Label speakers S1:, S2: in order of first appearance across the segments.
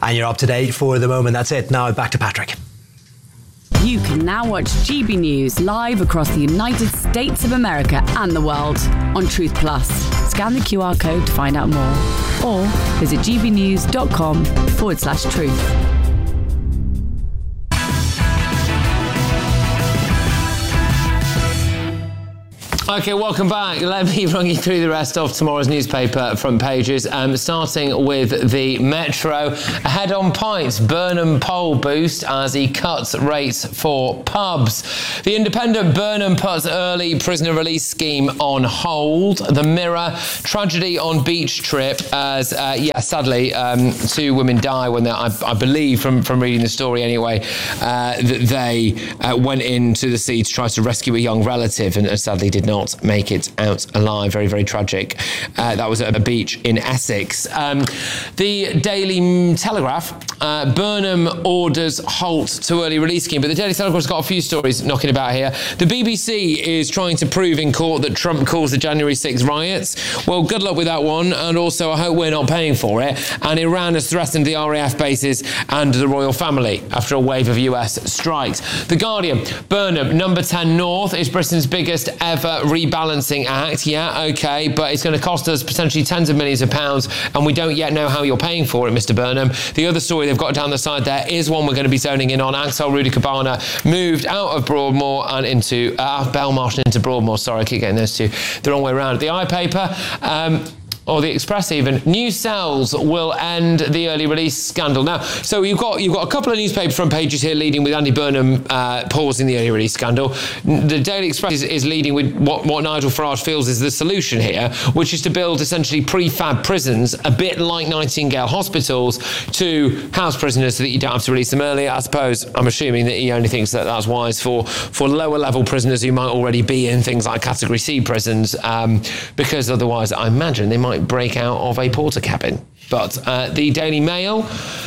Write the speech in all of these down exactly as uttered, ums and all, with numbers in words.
S1: and you're up to date for the moment. That's it. Now back to Patrick.
S2: You can now watch G B News live across the United States of America and the world on Truth Plus. Scan the Q R code to find out more, or visit gbnews.com forward slash truth.
S3: OK, welcome back. Let me run you through the rest of tomorrow's newspaper front pages, um, starting with the Metro. Ahead on pints, Burnham poll boost as he cuts rates for pubs. The Independent, Burnham puts early prisoner release scheme on hold. The Mirror, tragedy on beach trip as, uh, yeah, sadly, um, two women die when they, I, I believe, from, from reading the story anyway, uh, that they uh, went into the sea to try to rescue a young relative and uh, sadly did not not make it out alive. Very, very tragic. Uh, that was at a beach in Essex. Um, the Daily Telegraph, uh, Burnham orders halt to early release scheme. But the Daily Telegraph's got a few stories knocking about here. The B B C is trying to prove in court that Trump caused the January sixth riots. Well, good luck with that one. And also, I hope we're not paying for it. And Iran has threatened the R A F bases and the royal family after a wave of U S strikes. The Guardian, Burnham, number ten North is Britain's biggest ever rebalancing act. Yeah, OK, but it's going to cost us potentially tens of millions of pounds, and we don't yet know how you're paying for it, Mister Burnham. The other story they've got down the side there is one we're going to be zoning in on. Axel Rudy Cabana moved out of Broadmoor and into uh, Belmarsh and into Broadmoor. Sorry, I keep getting those two the wrong way around. The iPaper, um, or the Express even, new cells will end the early release scandal. Now, so you've got you've got a couple of newspaper front pages here leading with Andy Burnham uh, pausing the early release scandal. The Daily Express is, is leading with what, what Nigel Farage feels is the solution here, which is to build essentially prefab prisons, a bit like Nightingale hospitals, to house prisoners so that you don't have to release them earlier. I suppose, I'm assuming that he only thinks that that's wise for, for lower level prisoners who might already be in things like Category C prisons, um, because otherwise I imagine they might break out of a porter cabin. But uh, the Daily Mail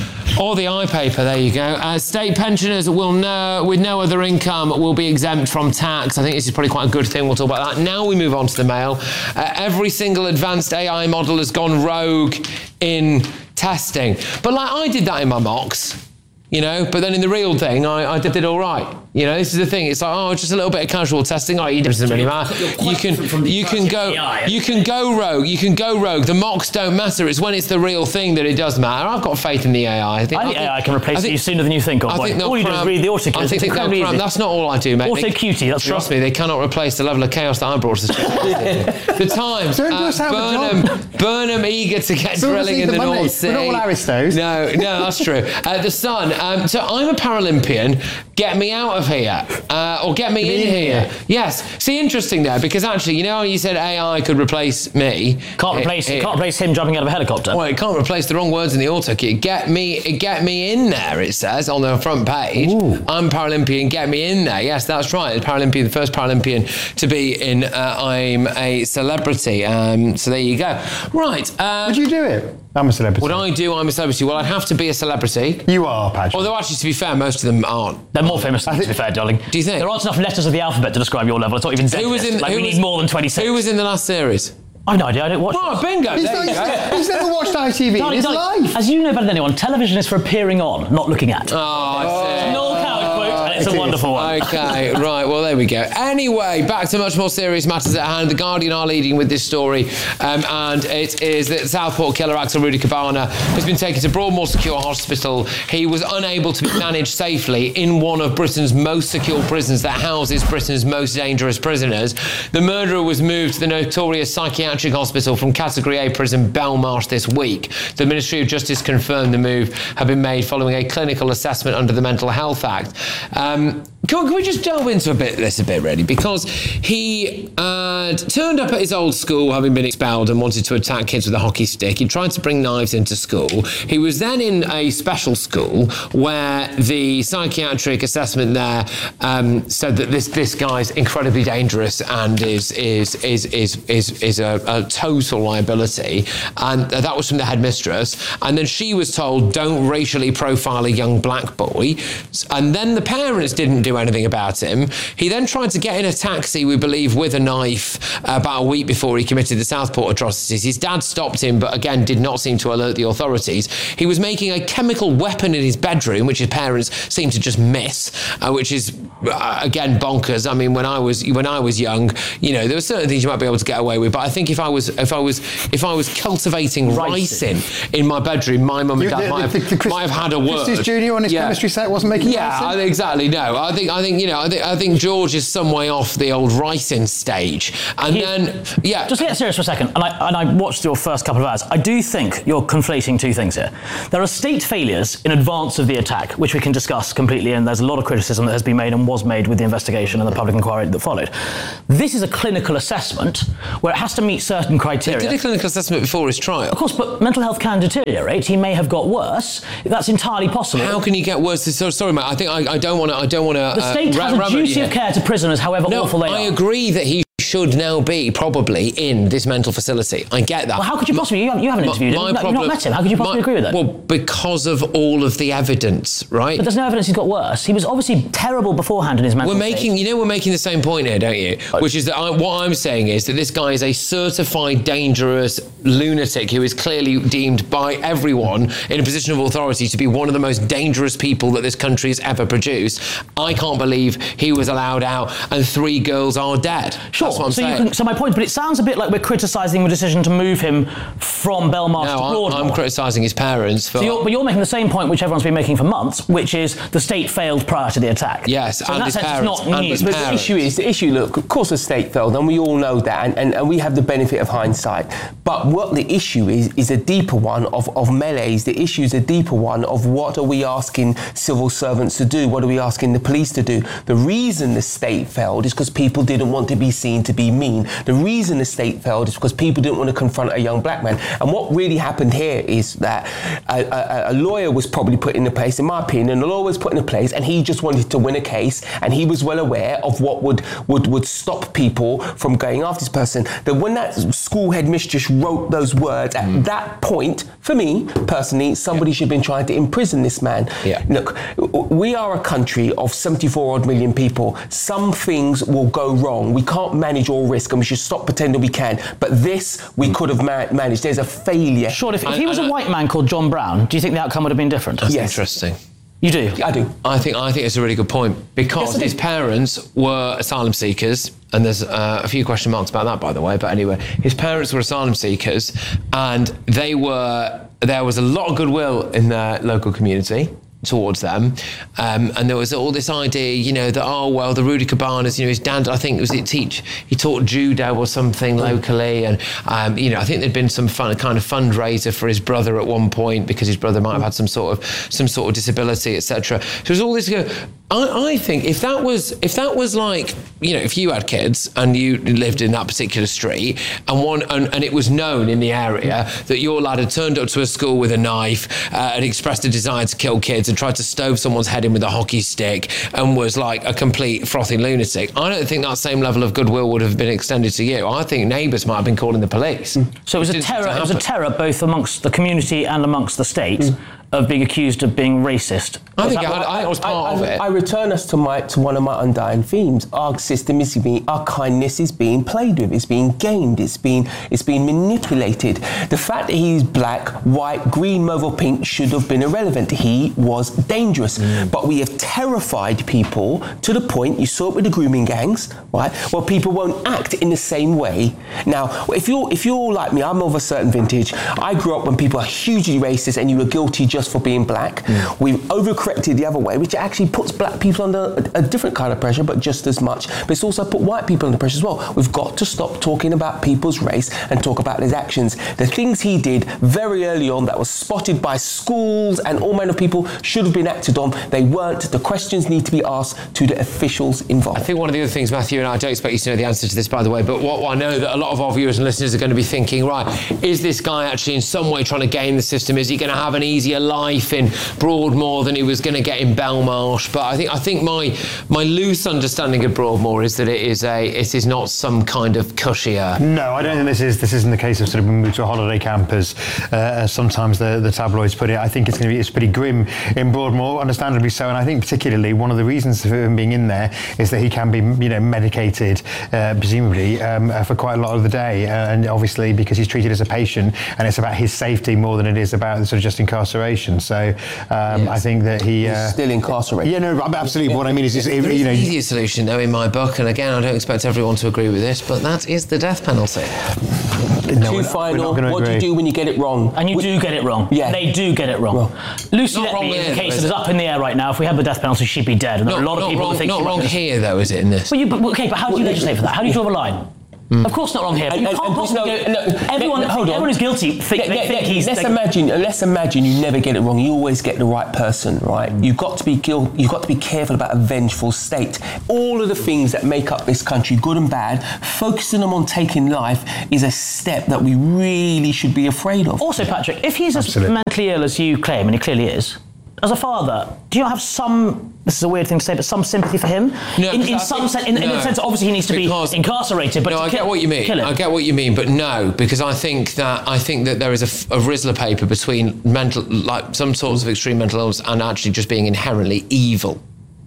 S3: or the iPaper, there you go. Uh, state pensioners will know, with no other income will be exempt from tax. I think this is probably quite a good thing. We'll talk about that. Now we move on to the Mail. Uh, every single advanced A I model has gone rogue in testing. But like I did that in my mocks, you know, but then in the real thing, I, I did it all right. You know, this is the thing. It's like, oh, just a little bit of casual testing. Oh, it doesn't really matter. You can, you can go, you can go rogue. You can go rogue. The mocks don't matter. It's when it's the real thing that it does matter. I've got faith in the A I. I think,
S4: I think
S3: I think
S4: A I can replace
S3: think,
S4: you sooner than you think. Or
S3: I think
S4: all you do is read the auto
S3: I think they'll That's not all I do, mate.
S4: Auto cutie. That's
S3: Trust me, they cannot replace the level of chaos that I brought to the show. The Times. Uh, Burnham, Burnham eager to get
S5: so
S3: drilling in the, the North Sea.
S5: We're not all Aristos.
S3: No, no, that's true. Uh, the Sun. Um, so I'm a Paralympian. Get me out of here. Uh, or get me in, in here. here. Yes. See, interesting there, because actually, you know, you said A I could replace me.
S4: Can't replace. It, it, can't replace him jumping out of a helicopter.
S3: Well, it can't replace the wrong words in the auto cue. Get me, get me in there. It says on the front page. Ooh. I'm Paralympian. Get me in there. Yes, that's right. The Paralympian, the first Paralympian to be in. Uh, I'm a celebrity. Um, so there you go. Right. Uh,
S5: Would you do it? I'm a celebrity.
S3: Would I do I'm a celebrity? Well, I'd have to be a celebrity.
S5: You are, Patrick.
S3: Although, actually, to be fair, most of them aren't.
S4: They're more famous, to be fair, darling.
S3: Do you think?
S4: There aren't enough letters of the alphabet to describe your level. It's not even Z.
S3: Who was in,
S4: like,
S3: who
S4: we
S3: was,
S4: need more than twenty-six.
S3: Who was in the last series?
S4: I have no idea. I don't watch
S3: Oh,
S4: this.
S3: bingo.
S5: He's,
S3: there you
S5: not,
S3: go.
S5: he's never watched I T V
S4: darling,
S5: in his
S4: darling,
S5: life.
S4: As you know better than anyone, television is for appearing on, not looking at.
S3: Oh, I see.
S4: No couch quote, and it's
S5: it
S4: a wonderful one.
S3: OK, right, well, there we go. Anyway, back to much more serious matters at hand. The Guardian are leading with this story, um, and it is that Southport killer Axel Rudy Cabana has been taken to Broadmoor Secure Hospital. He was unable to be managed safely in one of Britain's most secure prisons that houses Britain's most dangerous prisoners. The murderer was moved to the notorious psychiatric hospital from Category A prison Belmarsh this week. The Ministry of Justice confirmed the move had been made following a clinical assessment under the Mental Health Act. Um, Can we, can we just delve into a bit this a bit, really? Because he uh, turned up at his old school, having been expelled, and wanted to attack kids with a hockey stick. He tried to bring knives into school. He was then in a special school where the psychiatric assessment there um, said that this this guy's incredibly dangerous and is is is is is is a, a total liability. And that was from the headmistress. And then she was told, "Don't racially profile a young black boy." And then the parents didn't do know anything about him. He then tried to get in a taxi, we believe, with a knife about a week before he committed the Southport atrocities. His dad stopped him, but again did not seem to alert the authorities. He was making a chemical weapon in his bedroom, which his parents seemed to just miss, uh, which is uh, again bonkers. I mean, when I was when I was young, you know, there were certain things you might be able to get away with, but I think if I was if I was if I was cultivating ricin in my bedroom, my mum and dad
S5: the,
S3: might,
S5: the,
S3: have,
S5: the Chris,
S3: might have had a word.
S5: Christus Junior on his
S3: yeah.
S5: chemistry set wasn't making
S3: Yeah, I think exactly. No, I think I think you know I think I think George is some way off the old ricin stage, and
S4: He-
S3: then yeah.
S4: Just to get serious for a second, and I, and I watched your first couple of hours, I do think you're conflating two things here. There are state failures in advance of the attack, which we can discuss completely, and there's a lot of criticism that has been made and was made with the investigation and the public inquiry that followed. This is a clinical assessment where it has to meet certain criteria.
S3: He did a clinical assessment before his trial.
S4: Of course, but mental health can deteriorate. He may have got worse. That's entirely possible.
S3: How can you get worse? So, sorry, mate. I think I, I don't want to. I don't want to.
S4: The state
S3: uh,
S4: has
S3: ra-
S4: a
S3: rabbit
S4: duty
S3: you
S4: of
S3: here.
S4: care to prisoners, however
S3: No,
S4: awful they
S3: I
S4: are.
S3: agree that he should now be probably in this mental facility. I get that.
S4: Well, how could you possibly? You haven't, you haven't
S3: My-
S4: interviewed him.
S3: my
S4: You've not- you've
S3: problem-
S4: not met him. How could you possibly
S3: my-
S4: agree with that?
S3: Well, because of all of the evidence, right?
S4: But there's no evidence he's got worse. He was obviously terrible beforehand in his mental
S3: We're
S4: state.
S3: making, you know, we're making the same point here, don't you? Which is that I, what I'm saying is that this guy is a certified dangerous lunatic who is clearly deemed by everyone in a position of authority to be one of the most dangerous people that this country has ever produced. I can't believe he was allowed out and three girls are dead.
S4: Sure.
S3: That's what I'm
S4: so,
S3: saying.
S4: you can, so my point, but it sounds a bit like we're criticising the decision to move him from Belmarsh to
S3: no, I'm,
S4: Broadmoor.
S3: I'm criticising his parents for...
S4: So you're, but you're making the same point which everyone's been making for months, which is the state failed prior to the attack.
S3: Yes,
S4: so
S3: and
S4: in that
S3: his
S4: sense,
S3: parents,
S4: it's not
S3: and
S4: new.
S3: his
S6: But the
S3: parents.
S6: issue is, the issue, look, of course the state failed, and we all know that, and, and, and we have the benefit of hindsight. But what the issue is, is a deeper one of, of melees. The issue is a deeper one of what are we asking civil servants to do? What are we asking the police to do? The reason the state failed is because people didn't want to be seen to be mean. The reason the state failed is because people didn't want to confront a young black man. And what really happened here is that a, a, a lawyer was probably put into place, in my opinion, a lawyer was put into place, and he just wanted to win a case, and he was well aware of what would, would, would stop people from going after this person. That when that school headmistress wrote those words, at mm. that point, for me, personally, somebody yeah. should have been trying to imprison this man.
S3: Yeah.
S6: Look, we are a country of seventy-four odd million people. Some things will go wrong. We can't manage all risk, and we should stop pretending we can. But this, we mm. could have ma- managed. There's a failure.
S4: Sure, if, if
S3: and,
S4: he was a
S3: I,
S4: white man called John Brown, do you think the outcome would have been different?
S3: That's
S6: yes.
S3: interesting.
S4: You do?
S6: I do.
S3: I think I think it's a really good point because
S6: Yes,
S3: his parents were asylum seekers, and there's uh, a few question marks about that, by the way. But anyway, his parents were asylum seekers, and they were there was a lot of goodwill in their local community towards them, um, and there was all this idea, you know, that oh well, the Rudy Cabanas, you know, his dad, I think was it teach, he taught judo or something locally, and um, you know, I think there'd been some fun, kind of fundraiser for his brother at one point because his brother might have had some sort of some sort of disability, et cetera. So there's all this. I, I think if that was if that was like, you know, if you had kids and you lived in that particular street and one and, and it was known in the area that your lad had turned up to a school with a knife uh, and expressed a desire to kill kids and tried to stove someone's head in with a hockey stick and was like a complete frothy lunatic, I don't think that same level of goodwill would have been extended to you. I think neighbours might have been calling the police.
S4: So it was a
S3: didn't
S4: terror. It was a
S3: happen.
S4: terror both amongst the community and amongst the state mm. of being accused of being racist.
S3: I
S4: Was
S3: think
S4: that
S3: I,
S4: what-
S3: I, I was part
S6: I,
S3: of
S6: I,
S3: it.
S6: I return us to my to one of my undying themes. Our system is being, our kindness is being played with. It's being gamed. It's being it's being manipulated. The fact that he's black, white, green, mauve, or pink should have been irrelevant. He was dangerous, mm. but we have terrified people to the point. You saw it with the grooming gangs, right? Well, people won't act in the same way. Now, if you're if you're like me, I'm of a certain vintage. I grew up when people are hugely racist, and you were guilty just for being black. Mm. We've overcorrected the other way, which actually puts black people under a, a different kind of pressure, but just as much. But it's also put white people under pressure as well. We've got to stop talking about people's race and talk about his actions. The things he did very early on that was spotted by schools and all manner of people should have been acted on. They weren't. The questions need to be asked to the officials involved.
S3: I think one of the other things, Matthew, and I don't expect you to know the answer to this, by the way, but what I know that a lot of our viewers and listeners are going to be thinking, right, is this guy actually in some way trying to game the system? Is he going to have an easier life in Broadmoor than he was going to get in Belmarsh. But I think I think my my loose understanding of Broadmoor is that it is a it is not some kind of cushier.
S5: No, I don't think this is this isn't the case of sort of being moved to a holiday camp as, uh, as sometimes the, the tabloids put it. I think it's going to be it's pretty grim in Broadmoor, understandably so. And I think particularly one of the reasons for him being in there is that he can be, you know, medicated, uh, presumably, um, uh, for quite a lot of the day, uh, and obviously because he's treated as a patient, and it's about his safety more than it is about sort of just incarceration. So um, yes. I think that he uh,
S6: he's still incarcerated.
S5: Yeah, no, absolutely. What I mean is, is you know,
S3: the easiest solution though in my book, and again, I don't expect everyone to agree with this, but that is the death penalty.
S6: No, Too final. What agree. do you do when you get it wrong?
S4: And you we, do get it wrong.
S6: Yeah,
S4: they do get it wrong. wrong. Lucy
S3: Letby,
S4: in the case that is up in the air right now. If we had the death penalty, she'd be dead. And
S3: not,
S4: there are a lot of people
S3: wrong,
S4: who think
S3: not
S4: she
S3: wrong here, though, is it? In this?
S4: Well, you, but, okay, but how do you legislate for that? How do you draw the line? Mm. Of course, not wrong here. But
S6: and,
S4: you
S6: and,
S4: can't
S6: and
S4: possibly
S6: no,
S4: go,
S6: no,
S4: everyone,
S6: no, hold
S4: everyone
S6: on.
S4: who's guilty think,
S6: yeah,
S4: they
S6: yeah,
S4: think
S6: yeah,
S4: he's.
S6: Let's
S4: they,
S6: imagine. Let's imagine you never get it wrong. You always get the right person, right? You've got to be guilt. You've got to be careful about a vengeful state. All of the things that make up this country, good and bad, focusing them on taking life is a step that we really should be afraid of.
S4: Also, Patrick, if he's
S5: Absolutely.
S4: as mentally ill as you claim, and he clearly is, as a father, do you not have some? This is a weird thing to say, but some sympathy for him.
S3: No,
S4: in in some sense, in,
S3: no,
S4: in the sense that obviously he needs to be incarcerated. But
S3: no,
S4: to
S3: I
S4: kill,
S3: get what you mean.
S4: Kill him.
S3: I get what you mean, but no, because I think that I think that there is a, a Rizzler paper between mental, like some sorts of extreme mental illness, and actually just being inherently evil.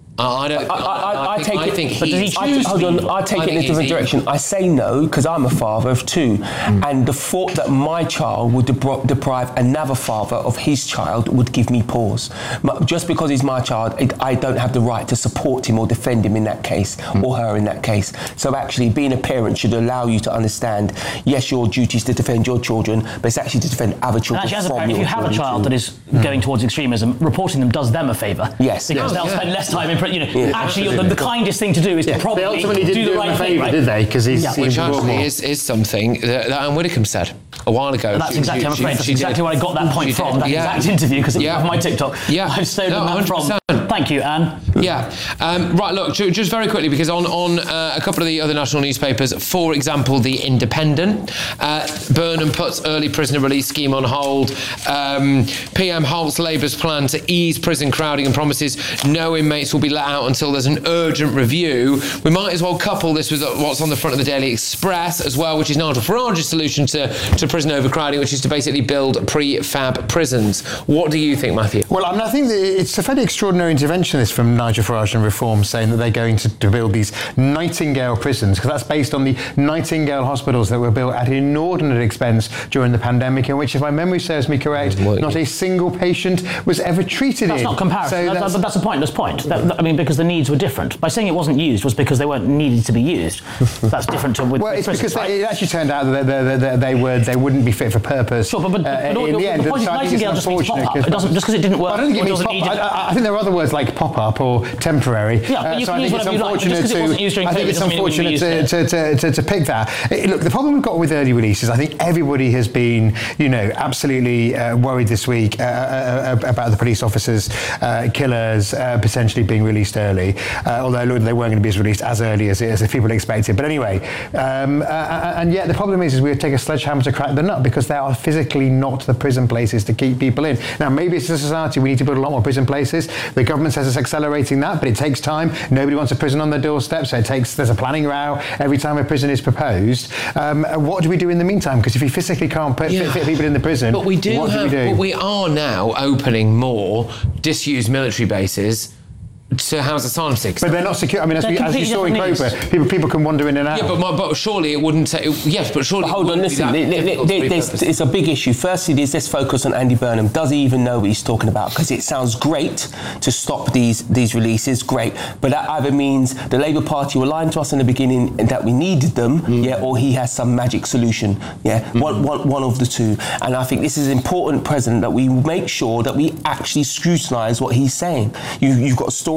S3: I don't.
S6: I, I, I, I
S3: think,
S6: take
S3: I
S6: it.
S3: think
S6: But
S3: he,
S6: I, hold on. I take
S3: I
S6: it in a different direction. I say no because I'm a father of two, mm. and the thought that my child would depri- deprive another father of his child would give me pause. Just because he's my child, it, I don't have the right to support him or defend him in that case, mm. or her in that case. So actually, being a parent should allow you to understand. Yes, your duty is to defend your children, but it's actually to defend other children.
S4: And actually, as a
S6: from
S4: parent, if you have a child that is mm. going towards extremism, reporting them does them a favour.
S6: Yes,
S4: because
S6: yes.
S4: they'll
S3: yeah.
S4: spend less time in prison. You know,
S6: yeah.
S4: actually, the, the kindest thing to do is
S5: yeah.
S4: to probably
S5: they ultimately didn't
S4: do
S5: do
S4: the right
S5: him a
S4: thing,
S5: favour,
S4: right?
S5: did they? Because he's
S4: Yeah.
S3: which
S5: in
S3: actually is, is something that, that Anne Widdecombe said a while ago.
S4: That's
S3: She-
S4: exactly,
S3: she-
S4: I'm afraid,
S3: she-
S4: that's
S3: she
S4: exactly
S3: did.
S4: where I got that point
S3: She
S4: from,
S3: did.
S4: that
S3: Yeah.
S4: exact interview, because it
S3: Yeah.
S4: was on my TikTok.
S3: Yeah.
S4: I've stolen
S3: No,
S4: that
S3: one hundred percent.
S4: from. Thank you, Anne.
S3: Yeah. Um, right, look, ju- just very quickly, because on, on uh, a couple of the other national newspapers, for example, The Independent, uh, Burnham puts early prisoner release scheme on hold. Um, P M halts Labour's plan to ease prison crowding and promises no inmates will be let out until there's an urgent review. We might as well couple this with what's on the front of the Daily Express as well, which is Nigel Farage's solution to, to prison overcrowding, which is to basically build prefab prisons. What do you think, Matthew?
S5: Well, I mean, I think that it's a fairly extraordinary intervention, this, from Nigel Farage and Reform, saying that they're going to, to build these Nightingale prisons, because that's based on the Nightingale hospitals that were built at inordinate expense during the pandemic, in which, if my memory serves me correct, not a single patient was ever treated
S4: That's
S5: in.
S4: not comparison.
S5: So
S4: that,
S5: that's,
S4: that, that's a pointless point. That, that, I mean, because the needs were different. By saying it wasn't used was because they weren't needed to be used. That's different to with
S5: well, it's
S4: prisons,
S5: because
S4: right?
S5: they, it actually turned out that they, they, they, were, they wouldn't be fit for purpose.
S4: Sure, but, but,
S5: uh,
S4: but
S5: in the end.
S4: the point is,
S5: So I think it's
S4: Nightingale just means
S5: unfortunate.
S4: pop-up. It doesn't, just because it didn't work,
S5: I don't think it
S4: or
S5: means
S4: doesn't
S5: pop
S4: need it.
S5: I, I think there are other words like pop-up or temporary.
S4: Yeah, but
S5: uh,
S4: you
S5: so
S4: can
S5: I
S4: use
S5: think it's
S4: whatever you like.
S5: unfortunate
S4: Just 'cause it wasn't used
S5: to.
S4: during
S5: I think
S4: COVID
S5: it's
S4: doesn't mean it wouldn't be
S5: unfortunate
S4: used
S5: to, to, to, to pick that. Uh, Look, the problem we've got with early releases, I think everybody has been, you know, absolutely uh, worried this week uh, uh, about the police officers, uh, killers uh, potentially being released early. Uh, although look, they weren't going to be released as early as, as people expected. But anyway, um, uh, and yet the problem is, is we take a sledgehammer to crack the nut, because they are physically not the prison places to keep people in. Now, maybe it's a society we need to build a lot more prison places. The government says it's accelerating that, but it takes time. Nobody wants a prison on their doorstep, so it takes. There's a planning row every time a prison is proposed. Um, what do we do in the meantime? Because if you physically can't put
S3: Yeah.
S5: fit people in the prison,
S3: But we do
S5: what
S3: have,
S5: do we do?
S3: but we are now opening more disused military bases to house asylum seekers.
S5: But they're not secure. I mean, as,
S4: They're
S5: we, as you saw in
S4: completely
S5: Crowborough,
S4: different
S5: people people can wander in and out.
S3: Yeah, but, my, but surely it wouldn't take. Yes, but surely.
S6: But hold
S3: it
S6: on,
S3: wouldn't
S6: listen.
S3: be that
S6: there-
S3: difficult to
S6: there- there's-
S3: repurpose.
S6: it's a big issue. Firstly, there's this focus on Andy Burnham. Does he even know what he's talking about? Because it sounds great to stop these these releases, great. But that either means the Labour Party were lying to us in the beginning that we needed them, mm. yeah, or he has some magic solution, yeah. Mm. One, one, one of the two. And I think this is important, President, that we make sure that we actually scrutinise what he's saying. You, you've got stories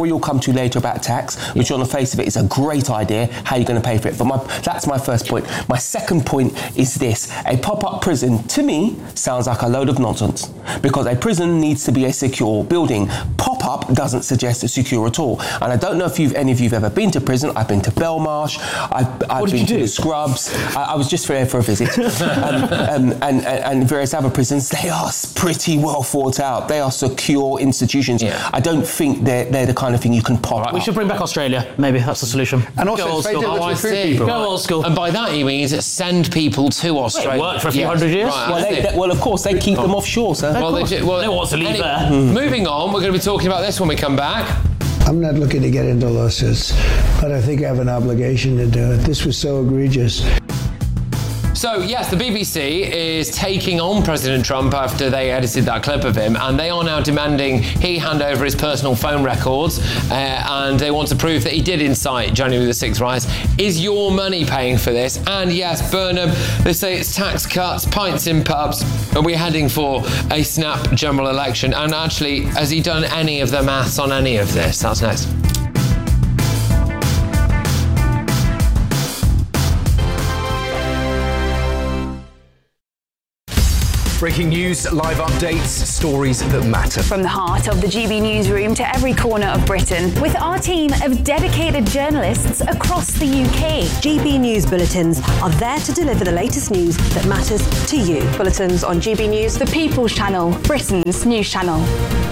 S6: story you'll come to later about tax, which on the face of it is a great idea. How are you going to pay for it? But my, that's my first point. My second point is this. A pop-up prison, to me, sounds like a load of nonsense, because a prison needs to be a secure building. Pop-up doesn't suggest it's secure at all. And I don't know if you've, any of you have ever been to prison. I've been to Belmarsh. I've, I've been to the Scrubs. I, I was just there for a visit. um, um, and, and, and various other prisons, they are pretty well thought out. They are secure institutions. Yeah. I don't think they're, they're the kind of thing you can pop
S4: We
S6: up.
S4: should bring back Australia. Maybe that's the solution.
S5: And also,
S4: Go old school.
S3: Oh, I see.
S4: Go old school.
S3: And by that he means send people to Australia.
S4: It worked for a few
S3: Yes.
S4: hundred years.
S3: Right,
S6: Well, they, they, well, of course, they keep them offshore, sir.
S3: Well, they, ju- well,
S4: They want to leave
S3: any-
S4: there.
S3: Moving on, we're going to be talking about this when we come back.
S7: I'm not looking to get into lawsuits, but I think I have an obligation to do it. This was so egregious.
S3: So, yes, the B B C is taking on President Trump after they edited that clip of him, and they are now demanding he hand over his personal phone records, uh, and they want to prove that he did incite January the sixth riots. Is your money paying for this? And yes, Burnham, they say it's tax cuts, pints in pubs, and we're heading for a snap general election. And actually, has he done any of the maths on any of this? That's next.
S1: Breaking news, live updates, stories that matter.
S8: From the heart of the G B newsroom to every corner of Britain, with our team of dedicated journalists across the U K.
S9: G B News Bulletins are there to deliver the latest news that matters to you. Bulletins on G B News,
S8: The People's Channel, Britain's news channel.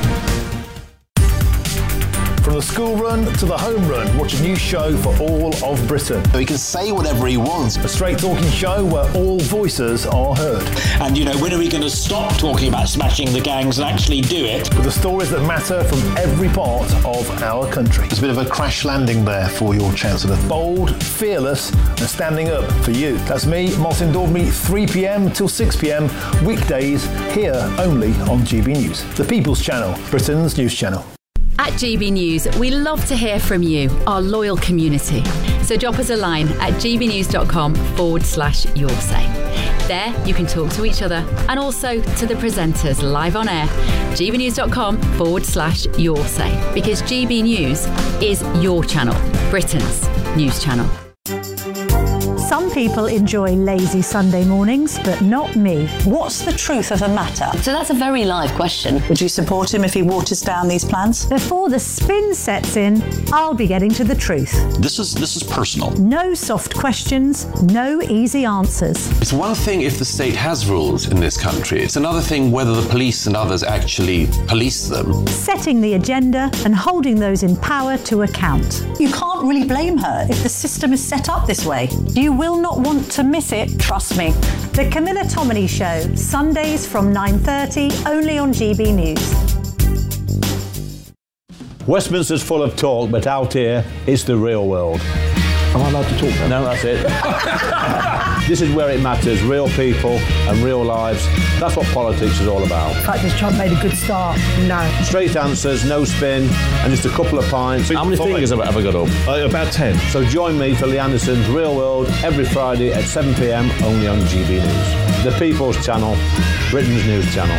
S10: From the school run to the home run, watch a new show for all of Britain.
S11: He can say whatever he wants.
S10: A straight talking show where all voices are heard.
S12: And, you know, when are we going to stop talking about smashing the gangs and actually do it?
S10: With the stories that matter from every part of our country.
S11: There's a bit of a crash landing there for your Chancellor.
S10: Bold, fearless, and standing up for you. That's me, Martin Daubney, three p.m. till six p.m. weekdays, here only on G B News. The People's Channel, Britain's news channel.
S2: At G B News, we love to hear from you, our loyal community. So drop us a line at gbnews.com forward slash your say. There, you can talk to each other and also to the presenters live on air. gbnews.com forward slash your say. Because G B News is your channel, Britain's news channel.
S13: Some people enjoy lazy Sunday mornings, but not me.
S9: What's the truth of the matter?
S14: So that's a very live question.
S9: Would you support him if he waters down these plans?
S13: Before the spin sets in, I'll be getting to the truth.
S12: This is this is personal.
S13: No soft questions, no easy answers.
S15: It's one thing if the state has rules in this country. It's another thing whether the police and others actually police them.
S13: Setting the agenda and holding those in power to account.
S9: You can't really blame her if the system is set up this way.
S13: You will not want to miss it, trust me. The Camilla Tominey Show, Sundays from nine thirty, only on G B News.
S16: Westminster's full of talk, but out here, it's the real world.
S7: Am I allowed to talk now?
S16: No, that's it. This is where it matters, real people and real lives. That's what politics is all about.
S13: In fact, has Trump made a good start? No.
S16: Straight answers, no spin, and just a couple of pints. How many fingers have I ever got up?
S10: Uh, about ten.
S16: So join me for Lee Anderson's Real World every Friday at seven p.m. only on G B News. The People's Channel, Britain's news channel.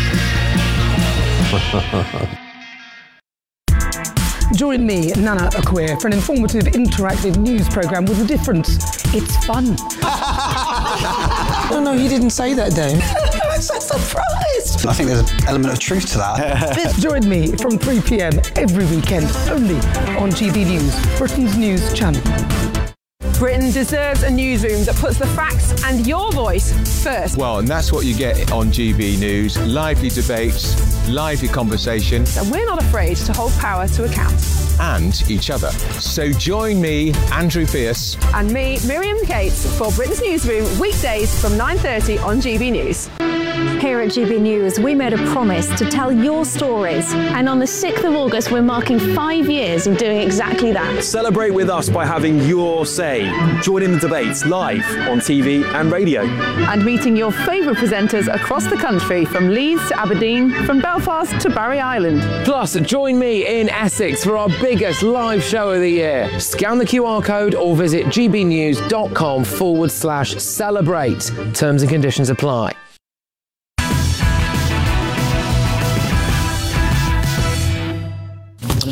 S17: Join me, Nana Akweer, for an informative, interactive news programme with a difference. It's fun.
S18: No, no, he didn't say that, Dave.
S9: I'm so surprised.
S18: I think there's an element of truth to that.
S17: Join me from three p.m. every weekend, only on G B News, Britain's news channel.
S19: Britain deserves a newsroom that puts the facts and your voice first.
S20: Well, and that's what you get on G B News. Lively debates, lively conversation.
S19: And we're not afraid to hold power to account.
S20: And each other. So join me, Andrew Pierce.
S19: And me, Miriam Cates, for Britain's Newsroom, weekdays from nine thirty on G B News.
S13: Here at G B News, we made a promise to tell your stories.
S21: And on the sixth of August, we're marking five years of doing exactly that.
S22: Celebrate with us by having your say. Join in the debates live on T V and radio.
S19: And meeting your favourite presenters across the country, from Leeds to Aberdeen, from Belfast to Barry Island.
S3: Plus, join me in Essex for our biggest live show of the year. Scan the Q R code or visit gbnews.com forward slash celebrate. Terms and conditions apply.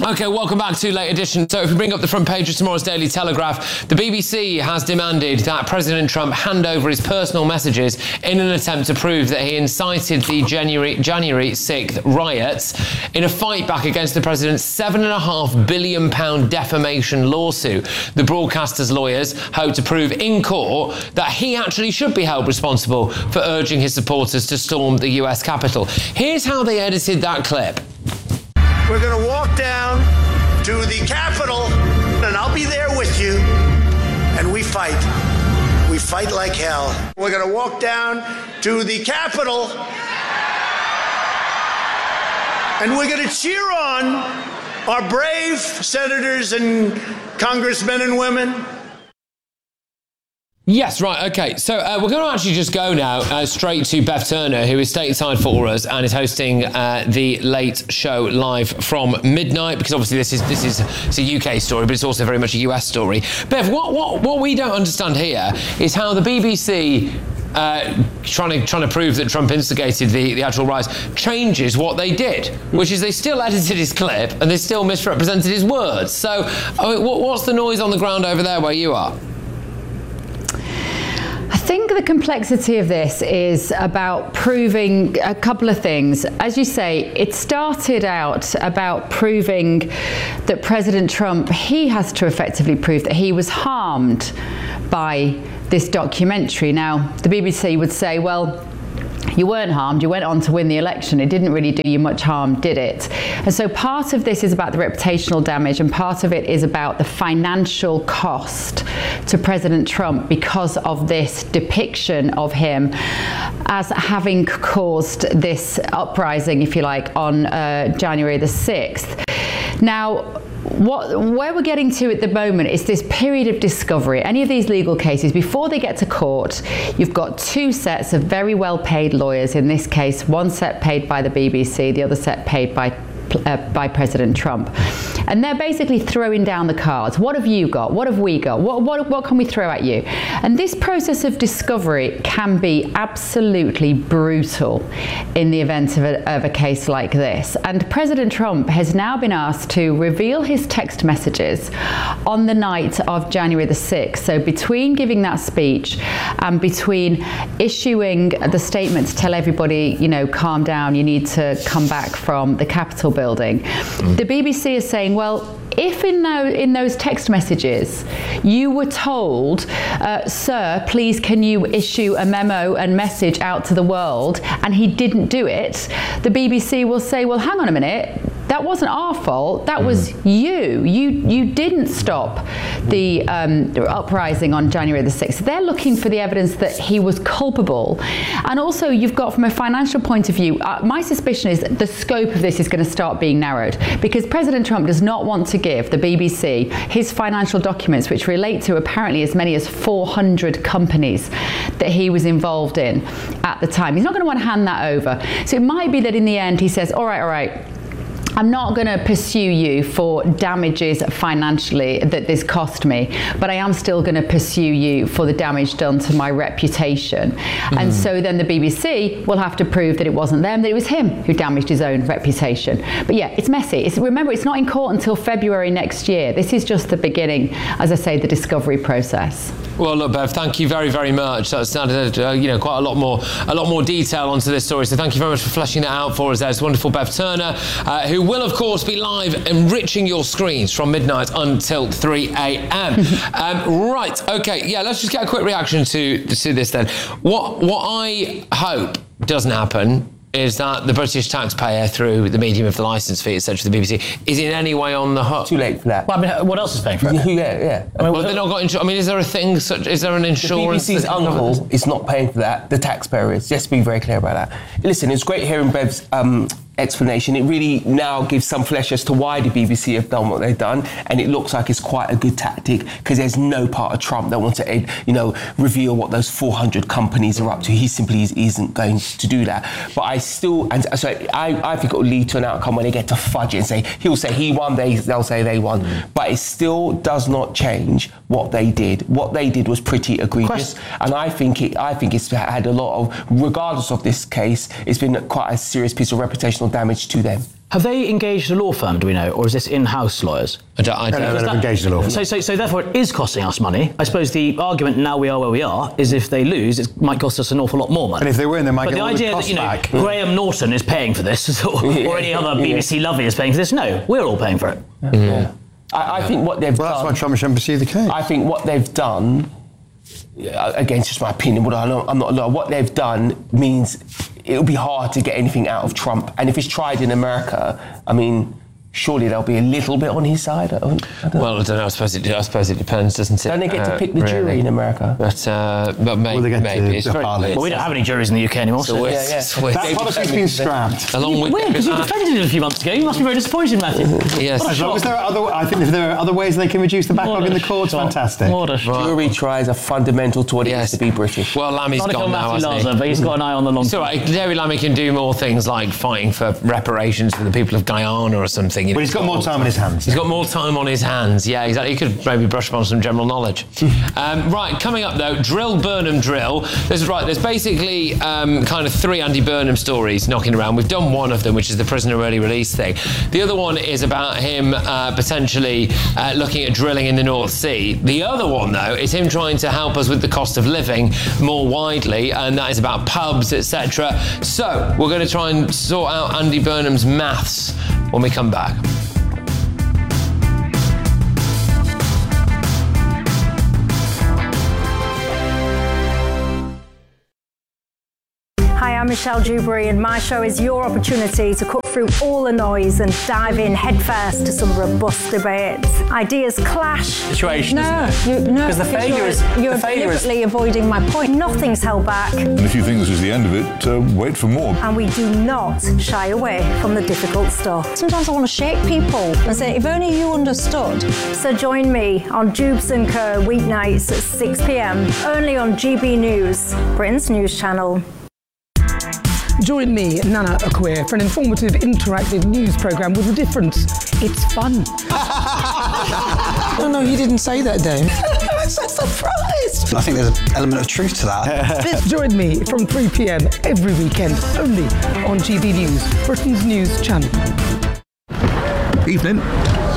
S3: OK, welcome back to Late Edition. So if we bring up the front page of tomorrow's Daily Telegraph, the B B C has demanded that President Trump hand over his personal messages in an attempt to prove that he incited the January, January sixth riots in a fight back against the president's seven point five billion pounds defamation lawsuit. The broadcaster's lawyers hope to prove in court that he actually should be held responsible for urging his supporters to storm the U S Capitol. Here's how they edited that clip.
S5: We're going to walk down to the Capitol, and I'll be there with you, and we fight. We fight like hell. We're going to walk down to the Capitol, and we're going to cheer on our brave senators and congressmen and women.
S3: Yes, right, OK. So uh, we're going to actually just go now uh, straight to Bev Turner, who is stateside for us and is hosting uh, the Late Show live from midnight, because obviously this is this is it's a U K story, but it's also very much a U S story. Bev, what what what we don't understand here is how the B B C Uh, trying to trying to prove that Trump instigated the, the actual rise changes what they did, which is they still edited his clip and they still misrepresented his words. So I mean, what, what's the noise on the ground over there where you are?
S6: I think the complexity of this is about proving a couple of things. As you say, it started out about proving that President Trump, he has to effectively prove that he was harmed by this documentary. Now, the B B C would say, well, you weren't harmed, you went on to win the election. It didn't really do you much harm, did it? And so part of this is about the reputational damage, and part of it is about the financial cost to President Trump because of this depiction of him as having caused this uprising, if you like, on uh, January the sixth. Now, What, where we're getting to at the moment is this period of discovery. Any of these legal cases, before they get to court, you've got two sets of very well-paid lawyers. In this case, one set paid by the B B C, the other set paid by Uh, by President Trump, and they're basically throwing down the cards. What have you got? What have we got? What what what can we throw at you? And this process of discovery can be absolutely brutal in the event of a, of a case like this. And President Trump has now been asked to reveal his text messages on the night of January the sixth. So between giving that speech and between issuing the statement to tell everybody, you know, calm down, you need to come back from the Capitol building. Mm. The B B C is saying, well, if in those, in those text messages you were told, uh, sir, please can you issue a memo and message out to the world, and he didn't do it, the B B C will say, well, hang on a minute, that wasn't our fault, that was you. You you didn't stop the um, uprising on January the sixth. They're looking for the evidence that he was culpable. And also you've got, from a financial point of view, uh, my suspicion is that the scope of this is going to start being narrowed, because President Trump does not want to give the B B C his financial documents, which relate to apparently as many as four hundred companies that he was involved in at the time. He's not going to want to hand that over. So it might be that in the end he says, all right, all right, I'm not going to pursue you for damages financially that this cost me, but I am still going to pursue you for the damage done to my reputation. Mm. And so then the B B C will have to prove that it wasn't them, that it was him who damaged his own reputation. But yeah, it's messy. It's, remember, it's not in court until February next year. This is just the beginning, as I say, the discovery process.
S3: Well, look, Bev, thank you very, very much. That's added, uh, you know, quite a lot more, a lot more detail onto this story. So thank you very much for fleshing that out for us. There's wonderful Bev Turner, uh, who will, of course, be live, enriching your screens from midnight until three a.m. um, right, OK, yeah, let's just get a quick reaction to to this then. What what I hope doesn't happen is that the British taxpayer, through the medium of the licence fee, et cetera, the B B C, is in any way on the hook.
S23: Too late for that.
S4: Well, I mean, what else is paying for it?
S23: yeah, yeah.
S4: I mean,
S3: well, they're not got insurance. I mean, is there a thing such? Is there an insurance?
S23: The B B C's uncle is not paying for that. The taxpayer is. Just to be very clear about that. Listen, it's great hearing Bev's um, explanation. It really now gives some flesh as to why the B B C have done what they've done, and it looks like it's quite a good tactic, because there's no part of Trump that wants to, you know, reveal what those four hundred companies are up to. He simply isn't going to do that. But I still, and so I, I think it will lead to an outcome where they get to fudge it and say, he'll say he won, they, they'll say they won. Mm. But it still does not change what they did. What they did was pretty egregious, and I think it, I think it's had a lot of, regardless of this case, it's been quite a serious piece of reputational damage to them.
S4: Have they engaged a law firm, do we know, or is this in-house lawyers?
S3: I don't, I don't
S1: no, no, they've engaged a law firm.
S4: So, so, so therefore it is costing us money. I suppose the argument now we are where we are is if they lose, it might cost us an awful lot more money.
S1: And if they win, they might
S4: but
S1: get
S4: the
S1: all
S4: idea
S1: the
S4: that,
S1: costs
S4: you know,
S1: back.
S4: Graham Norton is paying for this, or, or any other B B C lovey is paying for this, no, we're all paying for it.
S23: Yeah. I, I think what they've
S1: well,
S23: done...
S1: that's why Trump should pursue the case.
S23: I think what they've done, again, it's just my opinion, but I know, I'm not a lawyer, what they've done means it'll be hard to get anything out of Trump. And if it's tried in America, I mean, surely they'll be a little bit on his side. I don't, I don't
S3: well, I don't know. I suppose it. I suppose it depends, doesn't it?
S23: Don't they get to
S3: uh,
S23: pick the
S3: really?
S23: jury in America?
S3: But, uh, but maybe,
S1: well, they get
S3: maybe.
S1: To
S3: it's
S1: the
S3: very,
S1: parliament.
S4: Well, we don't have any juries in the U K anymore.
S3: So,
S4: so
S23: yeah, yeah.
S3: so
S1: that policy's been scrapped.
S3: Along with
S4: weird, because you defended it a few months ago. You must be very disappointed, Matthew.
S3: Yes.
S1: As long as there are other, I think if there are other ways they can reduce the backlog in the courts,
S4: shot.
S1: fantastic.
S4: What a shot.
S23: Jury trials are fundamental to what
S3: Yes.
S23: it is to be British.
S3: Well, Lammy's
S4: Not
S3: gone now, hasn't he?
S4: Laza, but he's got an eye on the long
S3: It's all right. David Lammy can do more things like fighting for reparations for the people of Guyana or something. You
S1: But
S3: know,
S1: he's got more time on his hands.
S3: He's got more time on his hands. Yeah, exactly. He could maybe brush up on some general knowledge. um, right, coming up though, Drill Burnham Drill. There's right. There's basically um, kind of three Andy Burnham stories knocking around. We've done one of them, which is the prisoner early release thing. The other one is about him uh, potentially uh, looking at drilling in the North Sea. The other one though is him trying to help us with the cost of living more widely, and that is about pubs, et cetera. So we're going to try and sort out Andy Burnham's maths when we come back.
S13: Hi, I'm Michelle Dewberry, and my show is your opportunity to cut through all the noise and dive in headfirst to some robust debates. Ideas clash.
S22: Situation,
S13: No,
S22: isn't it?
S13: you, no,
S22: Because the
S13: because
S22: failure
S13: you're,
S22: is- the
S13: you're
S22: failure is-
S13: deliberately avoiding my point. Nothing's held back,
S8: And if you think this is the end of it, uh, wait for more.
S13: and we do not shy away from the difficult stuff. Sometimes I want to shake people and say, if only you understood. So join me on Dubes and Co weeknights at six p m, only on G B News, Britain's news channel.
S17: Join me, Nana Akweer, for an informative, interactive news programme with a difference. It's fun.
S18: No, no, he didn't say that, Dave.
S11: I'm so surprised. I think there's an element of truth to that.
S17: Join me from three p m every weekend, only on G B News, Britain's news channel.
S24: Evening.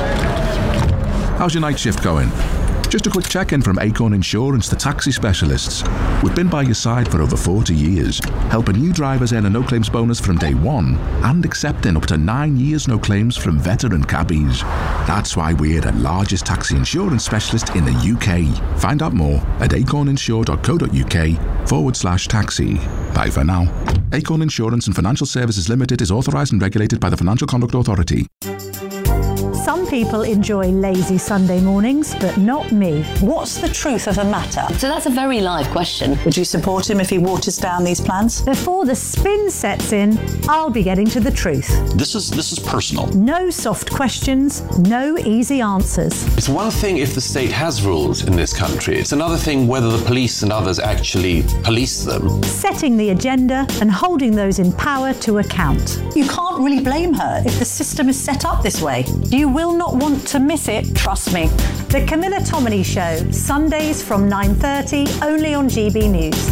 S24: How's your night shift going? Just a quick check-in from Acorn Insurance, the taxi specialists. We've been by your side for over forty years, helping new drivers earn a no-claims bonus from day one and accepting up to nine years no claims from veteran cabbies. That's why we're the largest taxi insurance specialist in the U K. Find out more at acorninsure.co.uk forward slash taxi. Bye for now. Acorn Insurance and Financial Services Limited is authorised and regulated by the Financial Conduct Authority.
S13: Some people enjoy lazy Sunday mornings, but not me.
S21: What's the truth of the matter? So that's a very live question.
S25: Would you support him if he waters down these plans?
S13: Before the spin sets in, I'll be getting to the truth.
S15: This is this is personal.
S13: No soft questions, no easy answers.
S15: It's one thing if the state has rules in this country. It's another thing whether the police and others actually police them.
S13: Setting the agenda and holding those in power to account.
S25: You can't really blame her if the system is set up this way.
S13: You will not want to miss it, trust me. The Camilla Tominey Show, Sundays from nine thirty, only on G B News.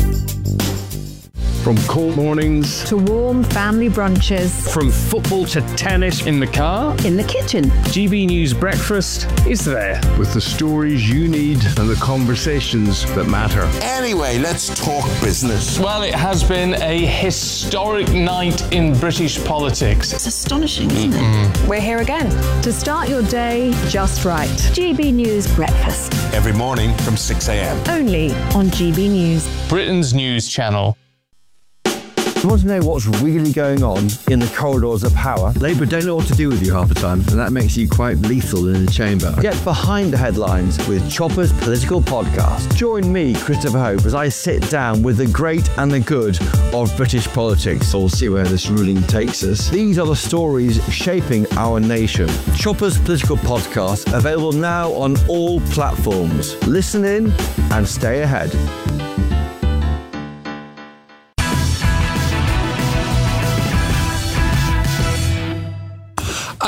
S26: From cold mornings
S27: to warm family brunches,
S26: from football to tennis in the car,
S27: in the kitchen.
S26: G B News Breakfast is there with the stories you need and the conversations that matter.
S28: Anyway, let's talk business.
S22: Well, it has been a historic night in British politics.
S25: It's astonishing, isn't it?
S27: We're here again to start your day just right. G B News Breakfast.
S28: Every morning from six a m.
S27: Only on G B News.
S22: Britain's news channel.
S29: You want to know what's really going on in the corridors of power? Labour don't know what to do with you half the time, and that makes you quite lethal in the chamber. Get behind the headlines with Chopper's Political Podcast. Join me, Christopher Hope, as I sit down with the great and the good of British politics. We'll see where this ruling takes us. These are the stories shaping our nation. Chopper's Political Podcast, available now on all platforms. Listen in and stay ahead.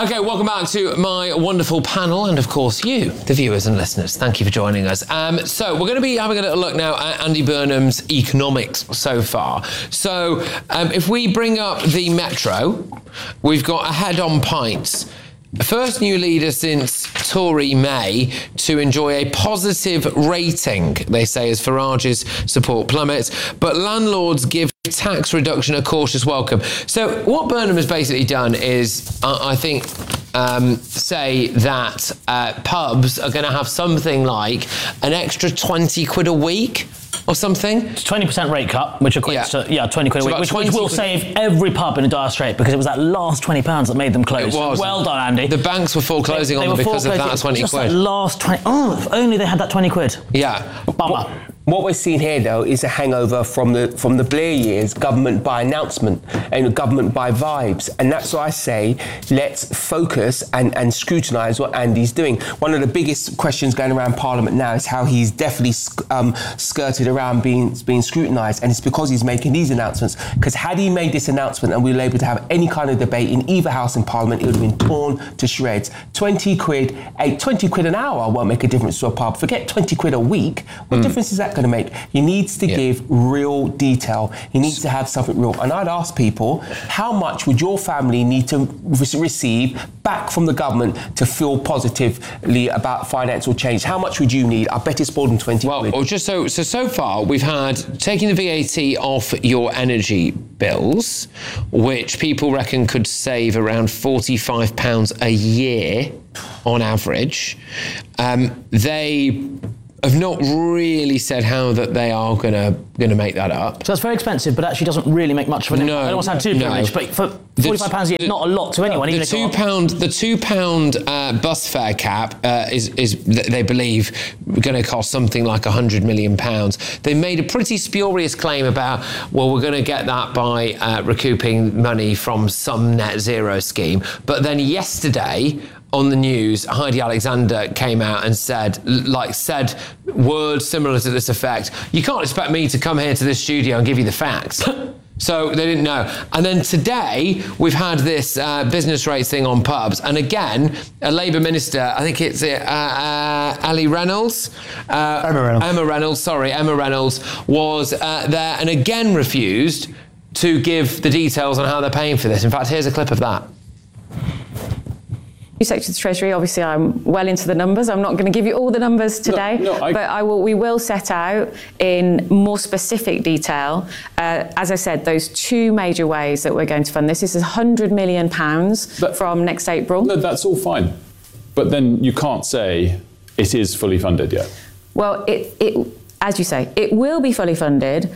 S3: Okay, welcome back to my wonderful panel and, of course, you, the viewers and listeners. Thank you for joining us. Um, so we're going to be having a little look now at Andy Burnham's economics so far. So um, if we bring up the Metro, we've got a head on pints. First new leader since Tory May to enjoy a positive rating, they say, as Farage's support plummets. But landlords give tax reduction a cautious welcome. So what Burnham has basically done is, uh, I think, um, say that uh, pubs are going to have something like an extra twenty quid a week or something.
S4: It's twenty percent rate cut, which equates
S3: yeah.
S4: to yeah, twenty quid
S3: So
S4: a week, which, which will
S3: quid.
S4: save every pub in a dire strait, because it was that last twenty pounds that made them close.
S3: It was.
S4: Well done, Andy.
S3: The banks were foreclosing
S4: they,
S3: on
S4: they
S3: them because of
S4: foreclosing-
S3: that twenty
S4: just
S3: quid.
S4: That last twenty. Oh, if only they had that twenty quid.
S3: Yeah.
S4: Bummer.
S23: What we're seeing here, though, is a hangover from the from the Blair years, government by announcement and government by vibes. And that's why I say, let's focus and, and scrutinise what Andy's doing. One of the biggest questions going around Parliament now is how he's definitely um, skirted around being being scrutinised, and it's because he's making these announcements. Because had he made this announcement and we were able to have any kind of debate in either house in Parliament, it would have been torn to shreds. twenty quid, a twenty quid an hour won't make a difference to a pub. Forget twenty quid a week. What mm. difference is that going to make? He needs to yeah. give real detail. He needs to have something real. And I'd ask people, how much would your family need to re- receive back from the government to feel positively about financial change? How much would you need? I bet it's more than twenty
S3: well,
S23: quid.
S3: Well, just so, so, so far, we've had taking the V A T off your energy bills, which people reckon could save around forty-five pounds a year on average. Um, they have not really said how that they are going to going to make that up.
S4: So that's very expensive, but actually doesn't really make much of an
S3: no,
S4: impact. I don't want to sound too
S3: no.
S4: privileged, but for forty-five pounds a year,
S3: the,
S4: not a lot to anyone.
S3: The
S4: even
S3: two
S4: if
S3: pound, the two pound uh, bus fare cap uh, is is they believe going to cost something like a hundred million pounds. They made a pretty spurious claim about, well, we're going to get that by uh, recouping money from some net zero scheme. But then yesterday, on the news, Heidi Alexander came out and said, like, said words similar to this effect. You can't expect me to come here to this studio and give you the facts. So they didn't know. And then today, we've had this uh, business rates thing on pubs. And again, a Labour minister, I think it's uh, uh, Ali Reynolds. Uh,
S1: Emma Reynolds.
S3: Emma Reynolds, sorry, Emma Reynolds was uh, there and again refused to give the details on how they're paying for this. In fact, here's a clip of that.
S2: Secretary of the Treasury, obviously I'm well into the numbers. I'm not going to give you all the numbers today, no, no, I... but I will. We will set out in more specific detail, uh, as I said, those two major ways that we're going to fund this. This is one hundred million pounds but, from next April.
S7: No, that's all fine. But then you can't say it is fully funded yet.
S2: Well, it, it as you say, it will be fully funded.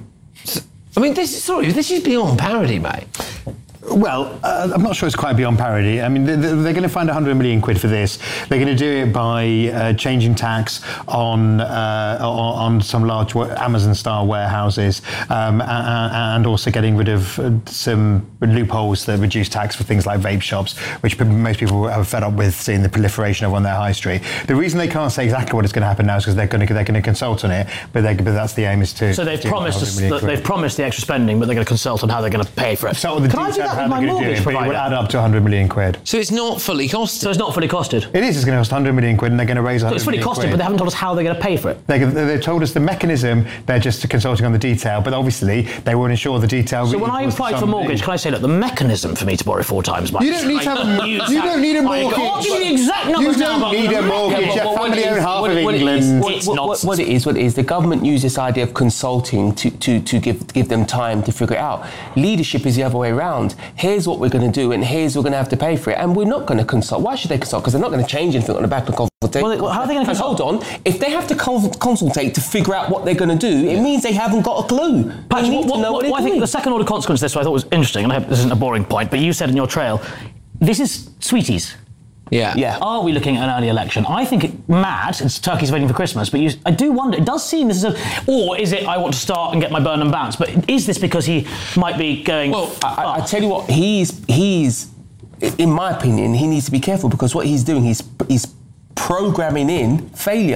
S3: I mean, this is, sorry, this is beyond parody, mate.
S1: Well, uh, I'm not sure it's quite beyond parody. I mean, they're, they're going to find one hundred million quid for this. They're going to do it by uh, changing tax on, uh, on on some large Amazon-style warehouses, um, and also getting rid of some loopholes that reduce tax for things like vape shops, which most people are fed up with seeing the proliferation of on their high street. The reason they can't say exactly what is going to happen now is because they're going to they're going to consult on it, but, but that's the aim is to.
S4: So they've promised us that they've promised the extra spending, but they're going to consult on how they're going to pay for it.
S1: So the
S4: Can I do that with my mortgage
S1: it,
S4: provider?
S1: It would add up to one hundred million quid.
S3: So it's not fully costed.
S4: So it's not fully costed.
S1: It is. It's going to cost one hundred million quid, and they're going to raise one hundred.
S4: So it's fully costed, but they haven't told us how they're going to pay for it.
S1: They, they've told us the mechanism. They're just consulting on the detail, but obviously they won't ensure the detail.
S4: So when I applied for a mortgage, can I say, look, the mechanism for me to borrow four times my
S1: you don't need to have a you don't need a mortgage.
S4: I'll give you the exact numbers
S1: You don't
S4: now,
S1: need a mortgage. Your family own half of England.
S23: What, what, what, what it is, what it is, the government used this idea of consulting to, to, to give give them time to figure it out. Leadership is the other way around. Here's what we're going to do, and here's we're going to have to pay for it, and we're not going to consult. Why should they consult? Because they're not going to change anything on the back of consultation.
S4: Well, how are they going to consult?
S23: Hold on, if they have to cons- consultate to figure out what they're going to do, it means they haven't got a clue.
S4: Patrick, what,
S23: what,
S4: what,
S23: what,
S4: what I think the second order consequence of this, I thought was interesting, and I hope this isn't a boring point, but you said in your trail, this is sweeties.
S3: Yeah.
S23: yeah.
S4: Are we looking at an early election? I think it mad. It's turkeys waiting for Christmas, but you, I do wonder. It does seem this is a, or is it? I want to start and get my Burnham bounce. But is this because he might be going?
S23: Well, I, I, I tell you what, he's he's, in my opinion, he needs to be careful because what he's doing, he's he's programming in failure.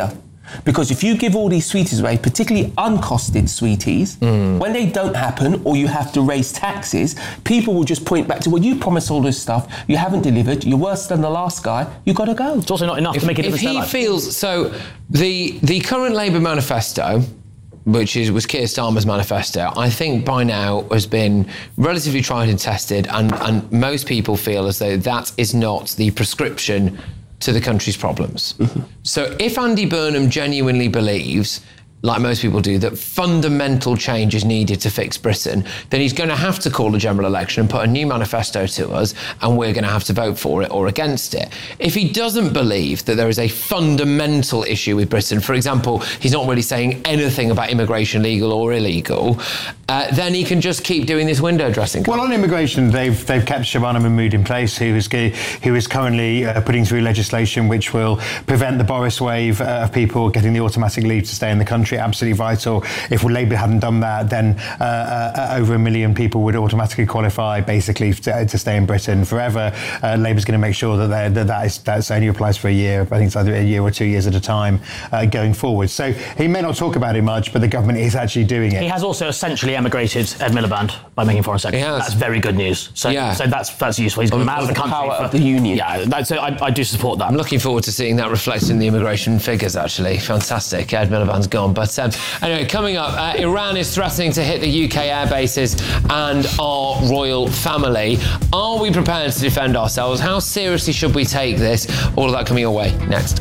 S23: Because if you give all these sweeties away, particularly uncosted sweeties, mm. when they don't happen or you have to raise taxes, people will just point back to, well, you promised all this stuff, you haven't delivered, you're worse than the last guy, you got to go.
S4: It's also not enough
S3: if,
S4: to make a
S3: if
S4: difference.
S3: If he feels, so the, the current Labour manifesto, which is was Keir Starmer's manifesto, I think by now has been relatively tried and tested, and, and most people feel as though that is not the prescription to the country's problems. Mm-hmm. So if Andy Burnham genuinely believes, like most people do, that fundamental change is needed to fix Britain, then he's going to have to call a general election and put a new manifesto to us, and we're going to have to vote for it or against it. If he doesn't believe that there is a fundamental issue with Britain, for example, he's not really saying anything about immigration, legal or illegal, uh, then he can just keep doing this window dressing.
S1: Well, on immigration, they've they've kept Shabana Mahmood in place, who is who is currently uh, putting through legislation which will prevent the Boris wave uh, of people getting the automatic leave to stay in the country. Absolutely vital. If Labour hadn't done that, then uh, uh, over a million people would automatically qualify, basically, to, to stay in Britain forever. Uh, Labour's going to make sure that that that is, that's only applies for a year. I think it's either a year or two years at a time uh, going forward. So he may not talk about it much, but the government is actually doing it.
S4: He has also essentially emigrated Ed Miliband by making foreign secretary. That's very good news. So,
S3: yeah.
S4: so that's that's useful. He's gone out of the country.
S23: Power
S4: for,
S23: of the union.
S4: Yeah, that's, so I, I do support that.
S3: I'm looking forward to seeing that reflected in the immigration figures, actually. Fantastic. Ed Miliband's gone. But um, anyway, coming up, uh, Iran is threatening to hit the U K air bases and our royal family. Are we prepared to defend ourselves? How seriously should we take this? All of that coming your way next.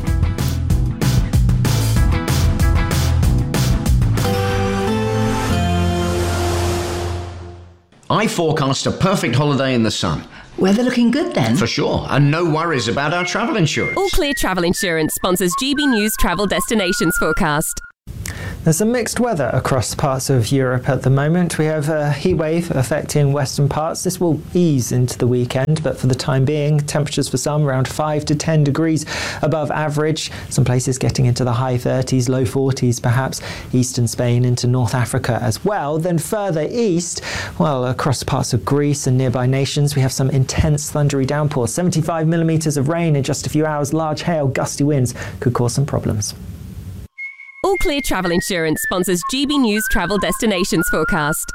S5: I forecast a perfect holiday in the sun.
S6: Weather looking good then?
S5: For sure, and no worries about our travel insurance.
S9: All Clear Travel Insurance sponsors G B News Travel Destinations Forecast.
S10: There's some mixed weather across parts of Europe at the moment. We have a heat wave affecting western parts. This will ease into the weekend, but for the time being, temperatures for some around five to ten degrees above average. Some places getting into the high thirties, low forties perhaps. Eastern Spain into North Africa as well. Then further east, well, across parts of Greece and nearby nations, we have some intense thundery downpours. seventy-five millimetres of rain in just a few hours. Large hail, gusty winds could cause some problems.
S9: All Clear Travel Insurance sponsors G B News Travel Destinations Forecast.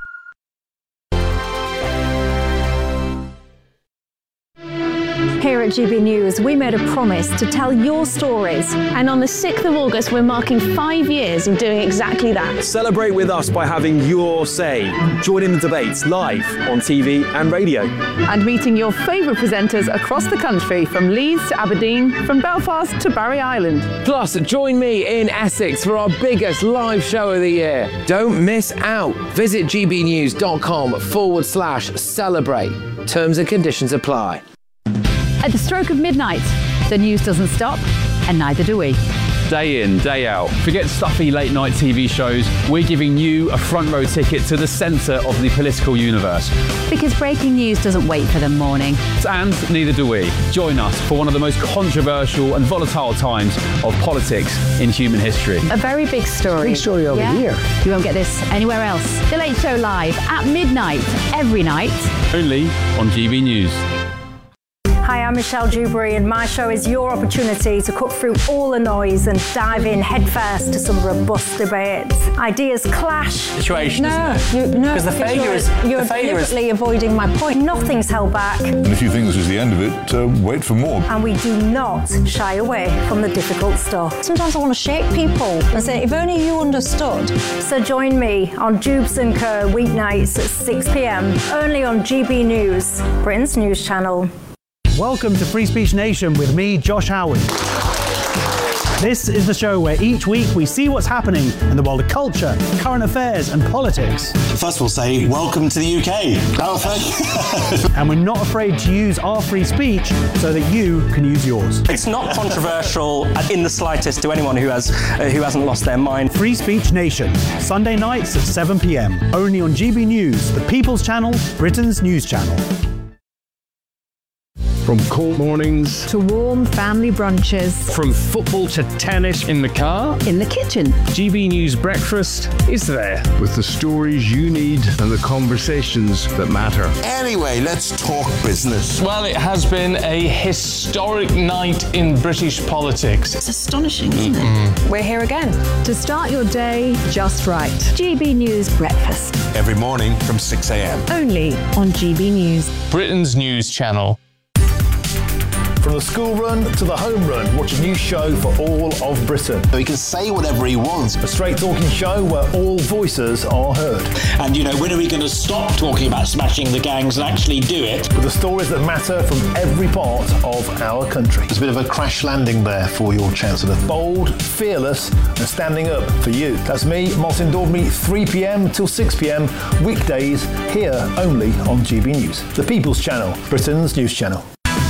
S13: Here at G B News, we made a promise to tell your stories.
S27: And on the sixth of August, we're marking five years of doing exactly that.
S22: Celebrate with us by having your say. Join in the debates live on T V and radio.
S12: And meeting your favourite presenters across the country, from Leeds to Aberdeen, from Belfast to Barry Island.
S3: Plus, join me in Essex for our biggest live show of the year. Don't miss out. Visit gbnews.com forward slash celebrate. Terms and conditions apply.
S12: At the stroke of midnight, the news doesn't stop, and neither do we.
S7: Day in, day out. Forget stuffy late night T V shows. We're giving you a front row ticket to the centre of the political universe.
S12: Because breaking news doesn't wait for the morning.
S7: And neither do we. Join us for one of the most controversial and volatile times of politics in human history.
S12: A very big story.
S18: Big story over
S12: yeah?
S18: here.
S12: You won't get this anywhere else. The Late Show live at midnight, every night.
S7: Only on G B News.
S13: Hi, I'm Michelle Dewberry, and my show is your opportunity to cut through all the noise and dive in headfirst to some robust debates. Ideas clash.
S4: Situation,
S13: no,
S4: isn't it?
S13: You, no,
S4: because the failure
S13: you're,
S4: is
S13: you're
S4: the failure
S13: deliberately
S4: is...
S13: avoiding my point. Nothing's held back.
S8: And if you think this is the end of it, uh, wait for more.
S13: And we do not shy away from the difficult stuff.
S25: Sometimes I want to shake people and say, if only you understood.
S13: So join me on Jubes and Co weeknights at six p m, only on G B News, Britain's news channel.
S14: Welcome to Free Speech Nation with me, Josh Howard. This is the show where each week we see what's happening in the world of culture, current affairs and politics.
S16: First we'll say, welcome to the U K.
S14: And we're not afraid to use our free speech so that you can use yours.
S19: It's not controversial in the slightest to anyone who has uh, who hasn't lost their mind.
S14: Free Speech Nation, Sunday nights at seven p m, only on G B News, the People's Channel, Britain's news channel.
S6: From cold mornings
S27: to warm family brunches.
S11: From football to tennis in the car.
S27: In the kitchen.
S11: G B News Breakfast is there.
S8: With the stories you need and the conversations that matter.
S16: Anyway, let's talk business.
S11: Well, it has been a historic night in British politics.
S25: It's astonishing, isn't it?
S27: We're here again. To start your day just right. G B News Breakfast.
S16: Every morning from six a.m.
S27: Only on G B News.
S11: Britain's news channel.
S15: From the school run to the home run, watch a new show for all of Britain.
S16: So he can say whatever he wants.
S15: A straight talking show where all voices are heard.
S17: And, you know, when are we going to stop talking about smashing the gangs and actually do it?
S15: With the stories that matter from every part of our country.
S20: There's a bit of a crash landing there for your Chancellor.
S15: Bold, fearless and standing up for you. That's me, Martin Daubney, three p.m. till six p.m. weekdays here only on G B News. The People's Channel, Britain's news channel.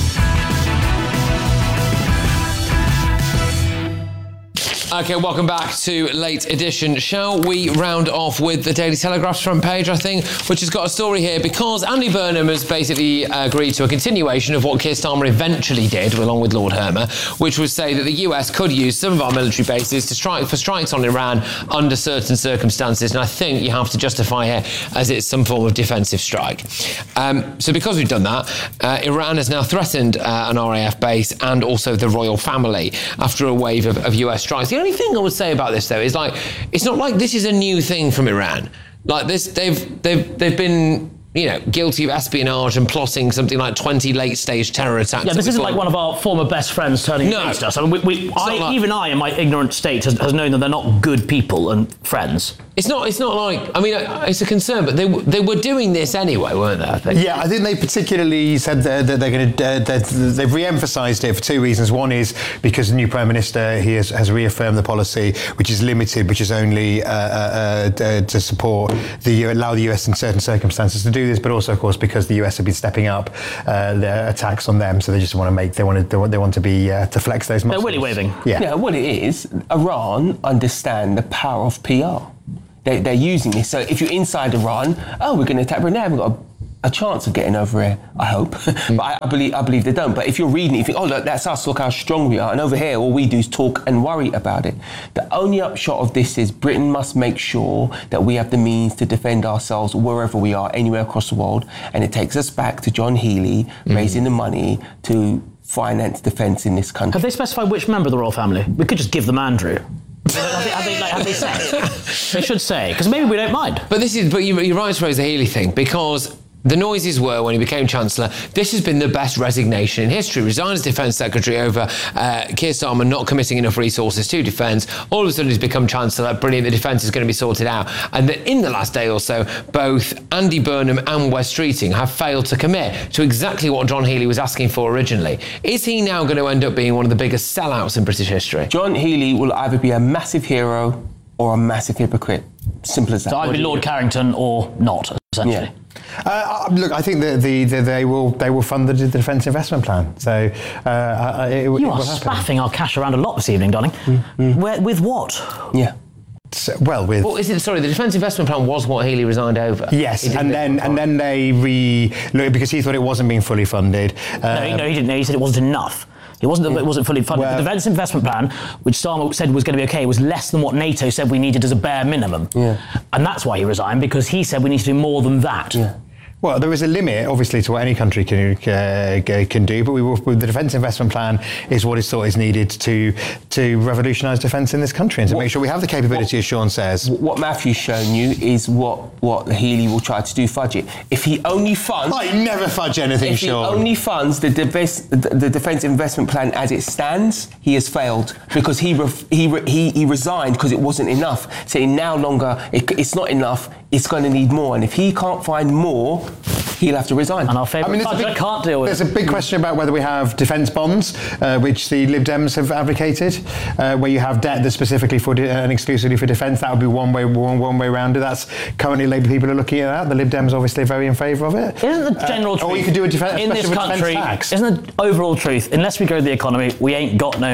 S3: Okay, welcome back to Late Edition. Shall we round off with the Daily Telegraph's front page, I think, which has got a story here because Andy Burnham has basically agreed to a continuation of what Keir Starmer eventually did, along with Lord Hermer, which was say that the U S could use some of our military bases to strike for strikes on Iran under certain circumstances. And I think you have to justify here as it's some form of defensive strike. Um, so because we've done that, uh, Iran has now threatened uh, an R A F base and also the royal family after a wave of, of U S strikes. The only thing I would say about this, though, is like it's not like this is a new thing from Iran. Like this, they've they've they've been, you know, guilty of espionage and plotting something like twenty late-stage terror attacks.
S4: Yeah, this isn't like one of our former best friends turning
S3: no.
S4: against us. I mean, we, we, I,
S3: like,
S4: even I, in my ignorant state, has, has known that they're not good people and friends.
S3: It's not. It's not like. I mean, it's a concern, but they they were doing this anyway, weren't they? I think.
S1: Yeah, I think they particularly said that, that they're going to. Uh, that they've re-emphasised it for two reasons. One is because the new Prime Minister he has, has reaffirmed the policy, which is limited, which is only uh, uh, uh, to support the allow the U S in certain circumstances to do this, but also, of course, because the U S have been stepping up uh, their attacks on them, so they just want to make. They want to. They want, they want to be uh, to flex those muscles.
S4: They're willy waving.
S1: Yeah.
S23: Yeah. What it is, Iran understand the power of P R. They, they're using this. So if you're inside Iran, oh, we're going to attack Iran. We've got a, a chance of getting over here, I hope. but I, I believe I believe they don't. But if you're reading it, you think, oh, look, that's us. Look how strong we are. And over here, all we do is talk and worry about it. The only upshot of this is Britain must make sure that we have the means to defend ourselves wherever we are, anywhere across the world. And it takes us back to John Healey mm. raising the money to finance defence in this country.
S4: Have they specified which member of the royal family? We could just give them Andrew. have, they, have, they, like, have they said? They should say, because maybe we don't mind.
S3: But this is, but you, you're right to raise the Healey thing, because the noises were, when he became Chancellor, this has been the best resignation in history. Resigned as Defence Secretary over uh, Keir Starmer not committing enough resources to defence. All of a sudden he's become Chancellor. Brilliant, the defence is going to be sorted out. And that in the last day or so, both Andy Burnham and Wes Streeting have failed to commit to exactly what John Healey was asking for originally. Is he now going to end up being one of the biggest sellouts in British history?
S23: John Healey will either be a massive hero or a massive hypocrite. Simple as that.
S4: So either Lord Carrington or not, essentially.
S23: Yeah.
S1: Uh, look, I think that the, the, they will they will fund the Defence Investment Plan. So uh, it, it
S4: you
S1: will
S4: are
S1: happen.
S4: spaffing our cash around a lot this evening, darling. Mm-hmm. Where, with what?
S23: Yeah.
S1: So, well, with
S3: well, is it, sorry, the Defence Investment Plan was what Healey resigned over.
S1: Yes, and then and then they re look because he thought it wasn't being fully funded.
S4: Uh, no, no, he didn't. He said it wasn't enough. It wasn't. It wasn't fully funded. Well, the Defence Investment Plan, which Starmer said was going to be okay, was less than what NATO said we needed as a bare minimum.
S23: Yeah.
S4: And that's why he resigned, because he said we need to do more than that.
S23: Yeah.
S1: Well, there is a limit, obviously, to what any country can uh, can do, but we will, the Defence Investment Plan is what is thought is needed to to revolutionise defence in this country and to what, make sure we have the capability, what, as Sean says.
S23: What Matthew's shown you is what, what Healey will try to do, fudge it. If he only funds...
S1: I never fudge anything,
S23: if
S1: Sean.
S23: If he only funds the, defense, the Defence Investment Plan as it stands, he has failed, because he ref, he, re, he he resigned because it wasn't enough. So now longer, it, it's not enough, it's going to need more. And if he can't find more, he'll have to resign.
S4: And our favourite I mean, budget can't deal with
S1: There's a big question about whether we have defence bonds, uh, which the Lib Dems have advocated, uh, where you have debt that's specifically for de- and exclusively for defence. That would be one way one, one way around it. That's currently Labour people are looking at that. The Lib Dems obviously are very in favour of it.
S4: Isn't the general uh, truth?
S1: Or you could do a, def-
S4: in
S1: a
S4: this country,
S1: tax.
S4: Isn't the overall truth? Unless we grow the economy, we ain't got no money.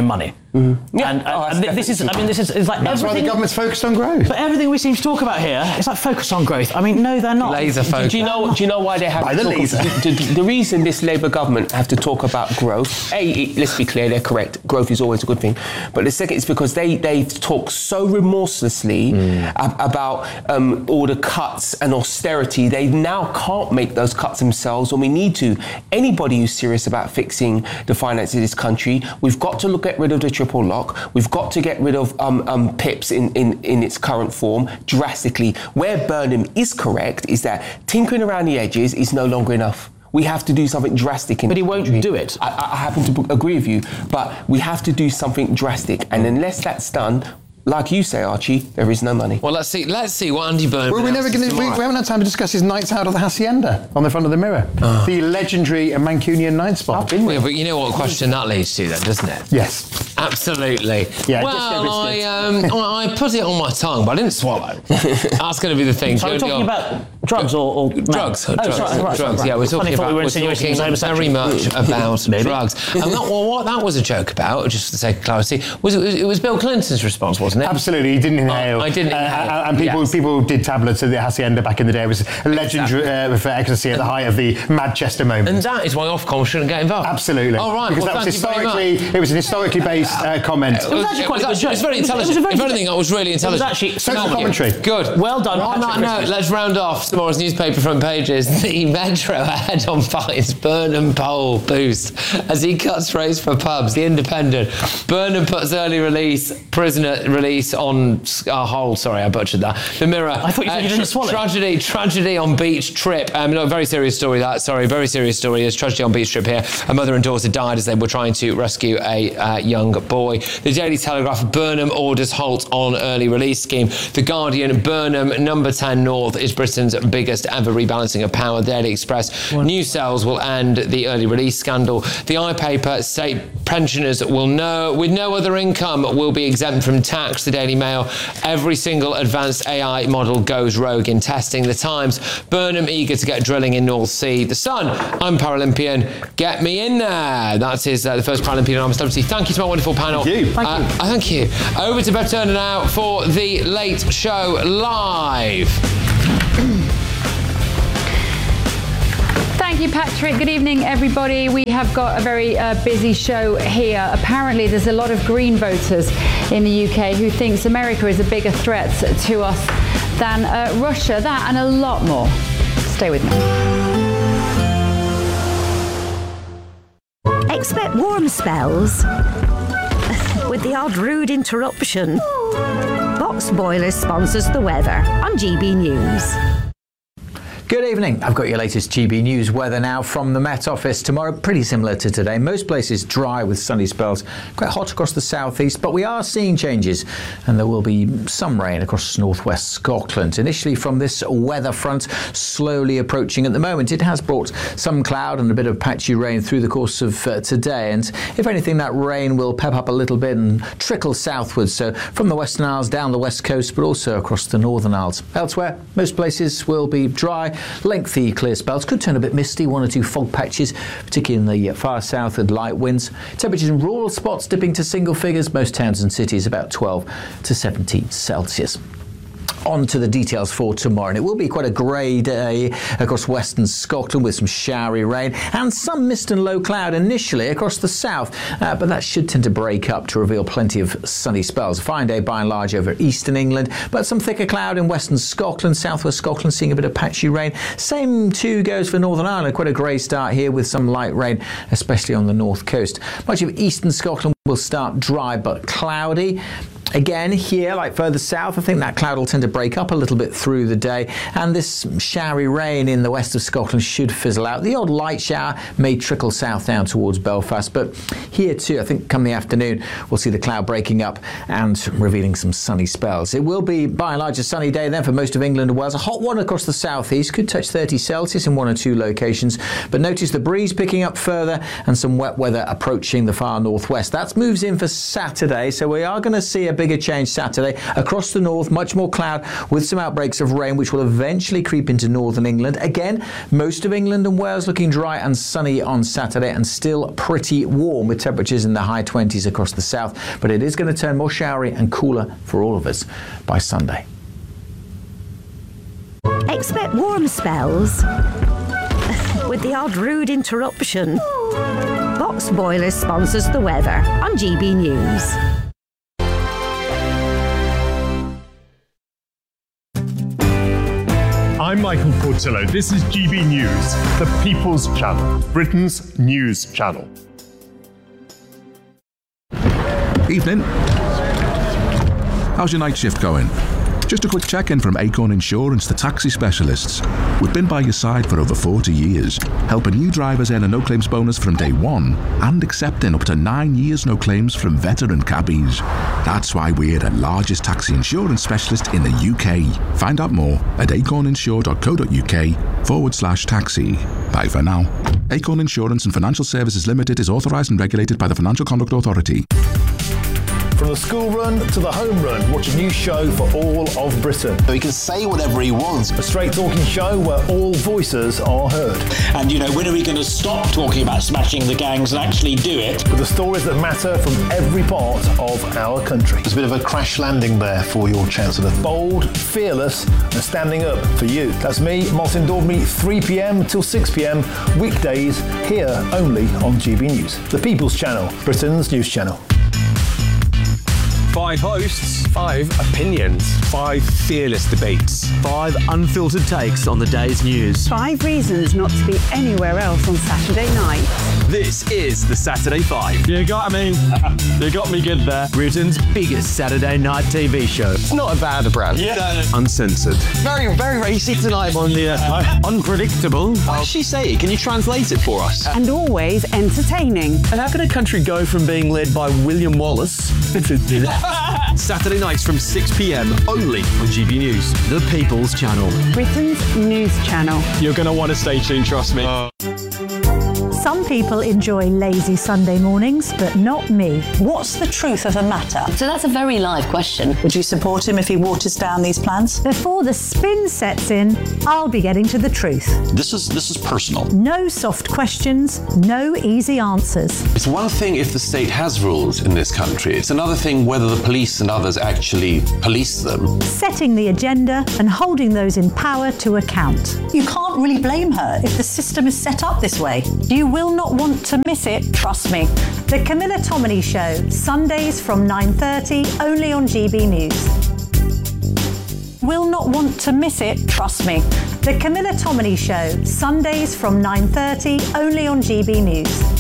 S23: Mm-hmm. Yeah.
S4: And,
S23: Oh,
S4: and th- this is, I mean, this is it's like
S1: That's why
S4: everything.
S1: the government's focused on growth.
S4: But everything we seem to talk about here, it's like focus on growth. I mean, no, they're not.
S3: Laser focus.
S23: Do you know? Do you know why they have
S1: By
S23: to
S1: the
S23: talk
S1: laser.
S23: The, the, the reason this Labour government have to talk about growth. A, it, let's be clear, they're correct. Growth is always a good thing. But the second is because they they talk so remorselessly
S1: Mm.
S23: ab- about um, all the cuts and austerity. They now can't make those cuts themselves when we need to. Anybody who's serious about fixing the finances of this country, we've got to look at rid of the triple lock. We've got to get rid of um, um, PIPs in, in, in its current form drastically. Where Burnham is correct is that tinkering around the edges is no longer enough. We have to do something drastic. In
S4: but he
S23: the
S4: won't
S23: country.
S4: do it.
S23: I, I happen to b- agree with you, but we have to do something drastic. And unless that's done, like you say, Archie, there is no money.
S3: Well, let's see. Let's see what Andy Burnham.
S1: Well, we're never going to. We, we haven't had time to discuss his nights out of the Hacienda on the front of the Mirror,
S3: Oh.
S1: the legendary Mancunian night spot.
S3: Yeah, but you know what question that leads to, then, doesn't it?
S1: Yes.
S3: Absolutely.
S1: Yeah,
S3: well, I, um, I put it on my tongue, but I didn't swallow. That's going to be the thing.
S4: So we're talking about drugs or, or
S3: drugs?
S4: Oh,
S3: drugs,
S4: sorry, right,
S3: drugs.
S4: right.
S3: Yeah, we're
S4: Funny,
S3: talking
S4: thought
S3: about.
S4: we were
S3: We're
S4: insinuating
S3: talking
S4: it was
S3: very
S4: homosexual.
S3: much about
S4: Maybe.
S3: drugs. And that, well, what that was a joke about, just for the sake of clarity, was it, it was Bill Clinton's response, wasn't it?
S1: Absolutely, he didn't inhale.
S3: Oh, I didn't
S1: Uh,
S3: inhale.
S1: and people
S3: Yes.
S1: people did tablets at the Hacienda back in the day. It was a legendary uh, for ecstasy at the height of the Manchester moment.
S3: And that is why Ofcom shouldn't get involved.
S1: Absolutely.
S3: All right.
S1: Because
S3: well,
S1: that was
S3: thank you very
S1: historically, it was an historically based uh, comment.
S3: It was actually quite a good joke. It was very intelligent.
S4: It was a very
S3: If
S4: good
S3: anything, that was really intelligent.
S4: It was actually
S1: Social
S3: Thank you.
S1: commentary.
S3: Good.
S4: Well done,
S3: On
S4: Patrick
S3: that note,
S4: Christmas.
S3: let's round off tomorrow's newspaper front pages. The Metro ahead on Fights Burnham poll boost as he cuts rates for pubs. The Independent. Burnham puts early release, prisoner release on uh, hold. Sorry, I butchered that. The Mirror.
S4: I thought you said you didn't swallow.
S3: Tragedy, tragedy on beach trip. Um, no, very serious story that. Sorry, very serious story. There's tragedy on beach trip here. A mother and daughter died as they were trying to rescue a uh, young boy. The Daily Telegraph. Burnham orders halt on early release scheme. The Guardian. Burnham number ten North is Britain's biggest ever rebalancing of power. Daily Express. What? New cells will end the early release scandal. The I paper. State pensioners will know with no other income will be exempt from tax. The Daily Mail. Every single advanced A I model goes rogue in testing. The Times. Burnham eager to get drilling in North Sea. The Sun. I'm Paralympian. Get me in there. That is uh, the first Paralympian I'm a celebrity. Thank you to my wonderful panel.
S1: Thank you.
S3: Thank uh, you. Thank you. Over to Bev Turner now for the Late Show Live.
S2: Thank you, Patrick. Good evening, everybody. We have got a very uh, busy show here. Apparently, there's a lot of Green voters in the U K who thinks America is a bigger threat to us than uh, Russia. That and a lot more. Stay with me.
S5: Expect warm spells with the odd rude interruption. Box Boilers sponsors the weather on G B News.
S6: Good evening. I've got your latest G B News weather now from the Met Office. Tomorrow, pretty similar to today. Most places dry with sunny spells. Quite hot across the southeast, but we are seeing changes, and there will be some rain across northwest Scotland. Initially from this weather front, slowly approaching at the moment. It has brought some cloud and a bit of patchy rain through the course of uh, today, and if anything, that rain will pep up a little bit and trickle southwards. So from the Western Isles down the west coast, but also across the Northern Isles. Elsewhere, most places will be dry. Lengthy clear spells, could turn a bit misty, one or two fog patches, particularly in the far south with light winds. Temperatures in rural spots dipping to single figures, most towns and cities about twelve to seventeen Celsius. On to the details for tomorrow, and it will be quite a grey day across western Scotland with some showery rain and some mist and low cloud initially across the south, uh, but that should tend to break up to reveal plenty of sunny spells. A fine day by and large over eastern England, but some thicker cloud in western Scotland, southwest Scotland seeing a bit of patchy rain. Same too goes for Northern Ireland, quite a grey start here with some light rain, especially on the north coast. Much of eastern Scotland will start dry but cloudy. Again, here, like further south, I think that cloud will tend to break up a little bit through the day, and this showery rain in the west of Scotland should fizzle out. The odd light shower may trickle south down towards Belfast, but here too, I think come the afternoon, we'll see the cloud breaking up and revealing some sunny spells. It will be, by and large, a sunny day then for most of England and Wales. A hot one across the southeast, could touch thirty Celsius in one or two locations, but notice the breeze picking up further and some wet weather approaching the far northwest. That moves in for Saturday, so we are going to see a bigger change Saturday. Across the north, much more cloud with some outbreaks of rain, which will eventually creep into northern England. Again, most of England and Wales looking dry and sunny on Saturday and still pretty warm with temperatures in the high twenties across the south. But it is going to turn more showery and cooler for all of us by Sunday.
S5: Expect warm spells with the odd rude interruption. Box Boilers sponsors the weather on G B News.
S9: I'm Michael Portillo. This is G B News, the People's Channel, Britain's news channel.
S10: Evening. How's your night shift going? Just a quick check-in from Acorn Insurance, the taxi specialists. We've been by your side for over forty years, helping new drivers earn a no-claims bonus from day one and accepting up to nine years no claims from veteran cabbies. That's why we're the largest taxi insurance specialist in the U K. Find out more at acorninsure.co.uk forward slash taxi. Bye for now. Acorn Insurance and Financial Services Limited is authorised and regulated by the Financial Conduct Authority.
S15: From the school run to the home run, watch a new show for all of Britain.
S16: So he can say whatever he wants.
S15: A straight talking show where all voices are heard.
S17: And, you know, when are we going to stop talking about smashing the gangs and actually do it?
S15: With the stories that matter from every part of our country.
S20: There's a bit of a crash landing there for your Chancellor.
S15: Bold, fearless, and standing up for you. That's me, Martin Daubney, three p.m. till six p.m. weekdays here only on G B News. The People's Channel, Britain's news channel.
S18: Five hosts, five opinions, five fearless debates, five unfiltered takes on the day's news.
S12: Five reasons not to be anywhere else on Saturday night.
S18: This is the Saturday Five. You got me. You got me good there. Britain's biggest Saturday night T V show.
S19: It's not a bad brand.
S18: Yeah. Uncensored.
S19: Very, very racy tonight.
S18: On the uh, unpredictable.
S19: What does she say? Can you translate it for us?
S12: And always entertaining.
S18: And how can a country go from being led by William Wallace Saturday nights from six p.m. only on G B News, the People's Channel.
S12: Britain's news channel.
S18: You're going to want to stay tuned, trust me. Uh.
S13: Some people enjoy lazy Sunday mornings, but not me.
S25: What's the truth of a matter?
S21: So that's a very live question.
S25: Would you support him if he waters down these plans? Before the spin sets in, I'll be getting to the truth.
S16: This is this is personal.
S13: No soft questions, no easy answers.
S22: It's one thing if the state has rules in this country. It's another thing whether the police and others actually police them.
S13: Setting the agenda and holding those in power to account.
S25: You can't really blame her if the system is set up this way. You will not want to miss it, trust me. The Camilla Tominey Show, Sundays from nine thirty, only on G B News. Will not want to miss it, trust me. The Camilla Tominey Show, Sundays from nine thirty, only on G B News.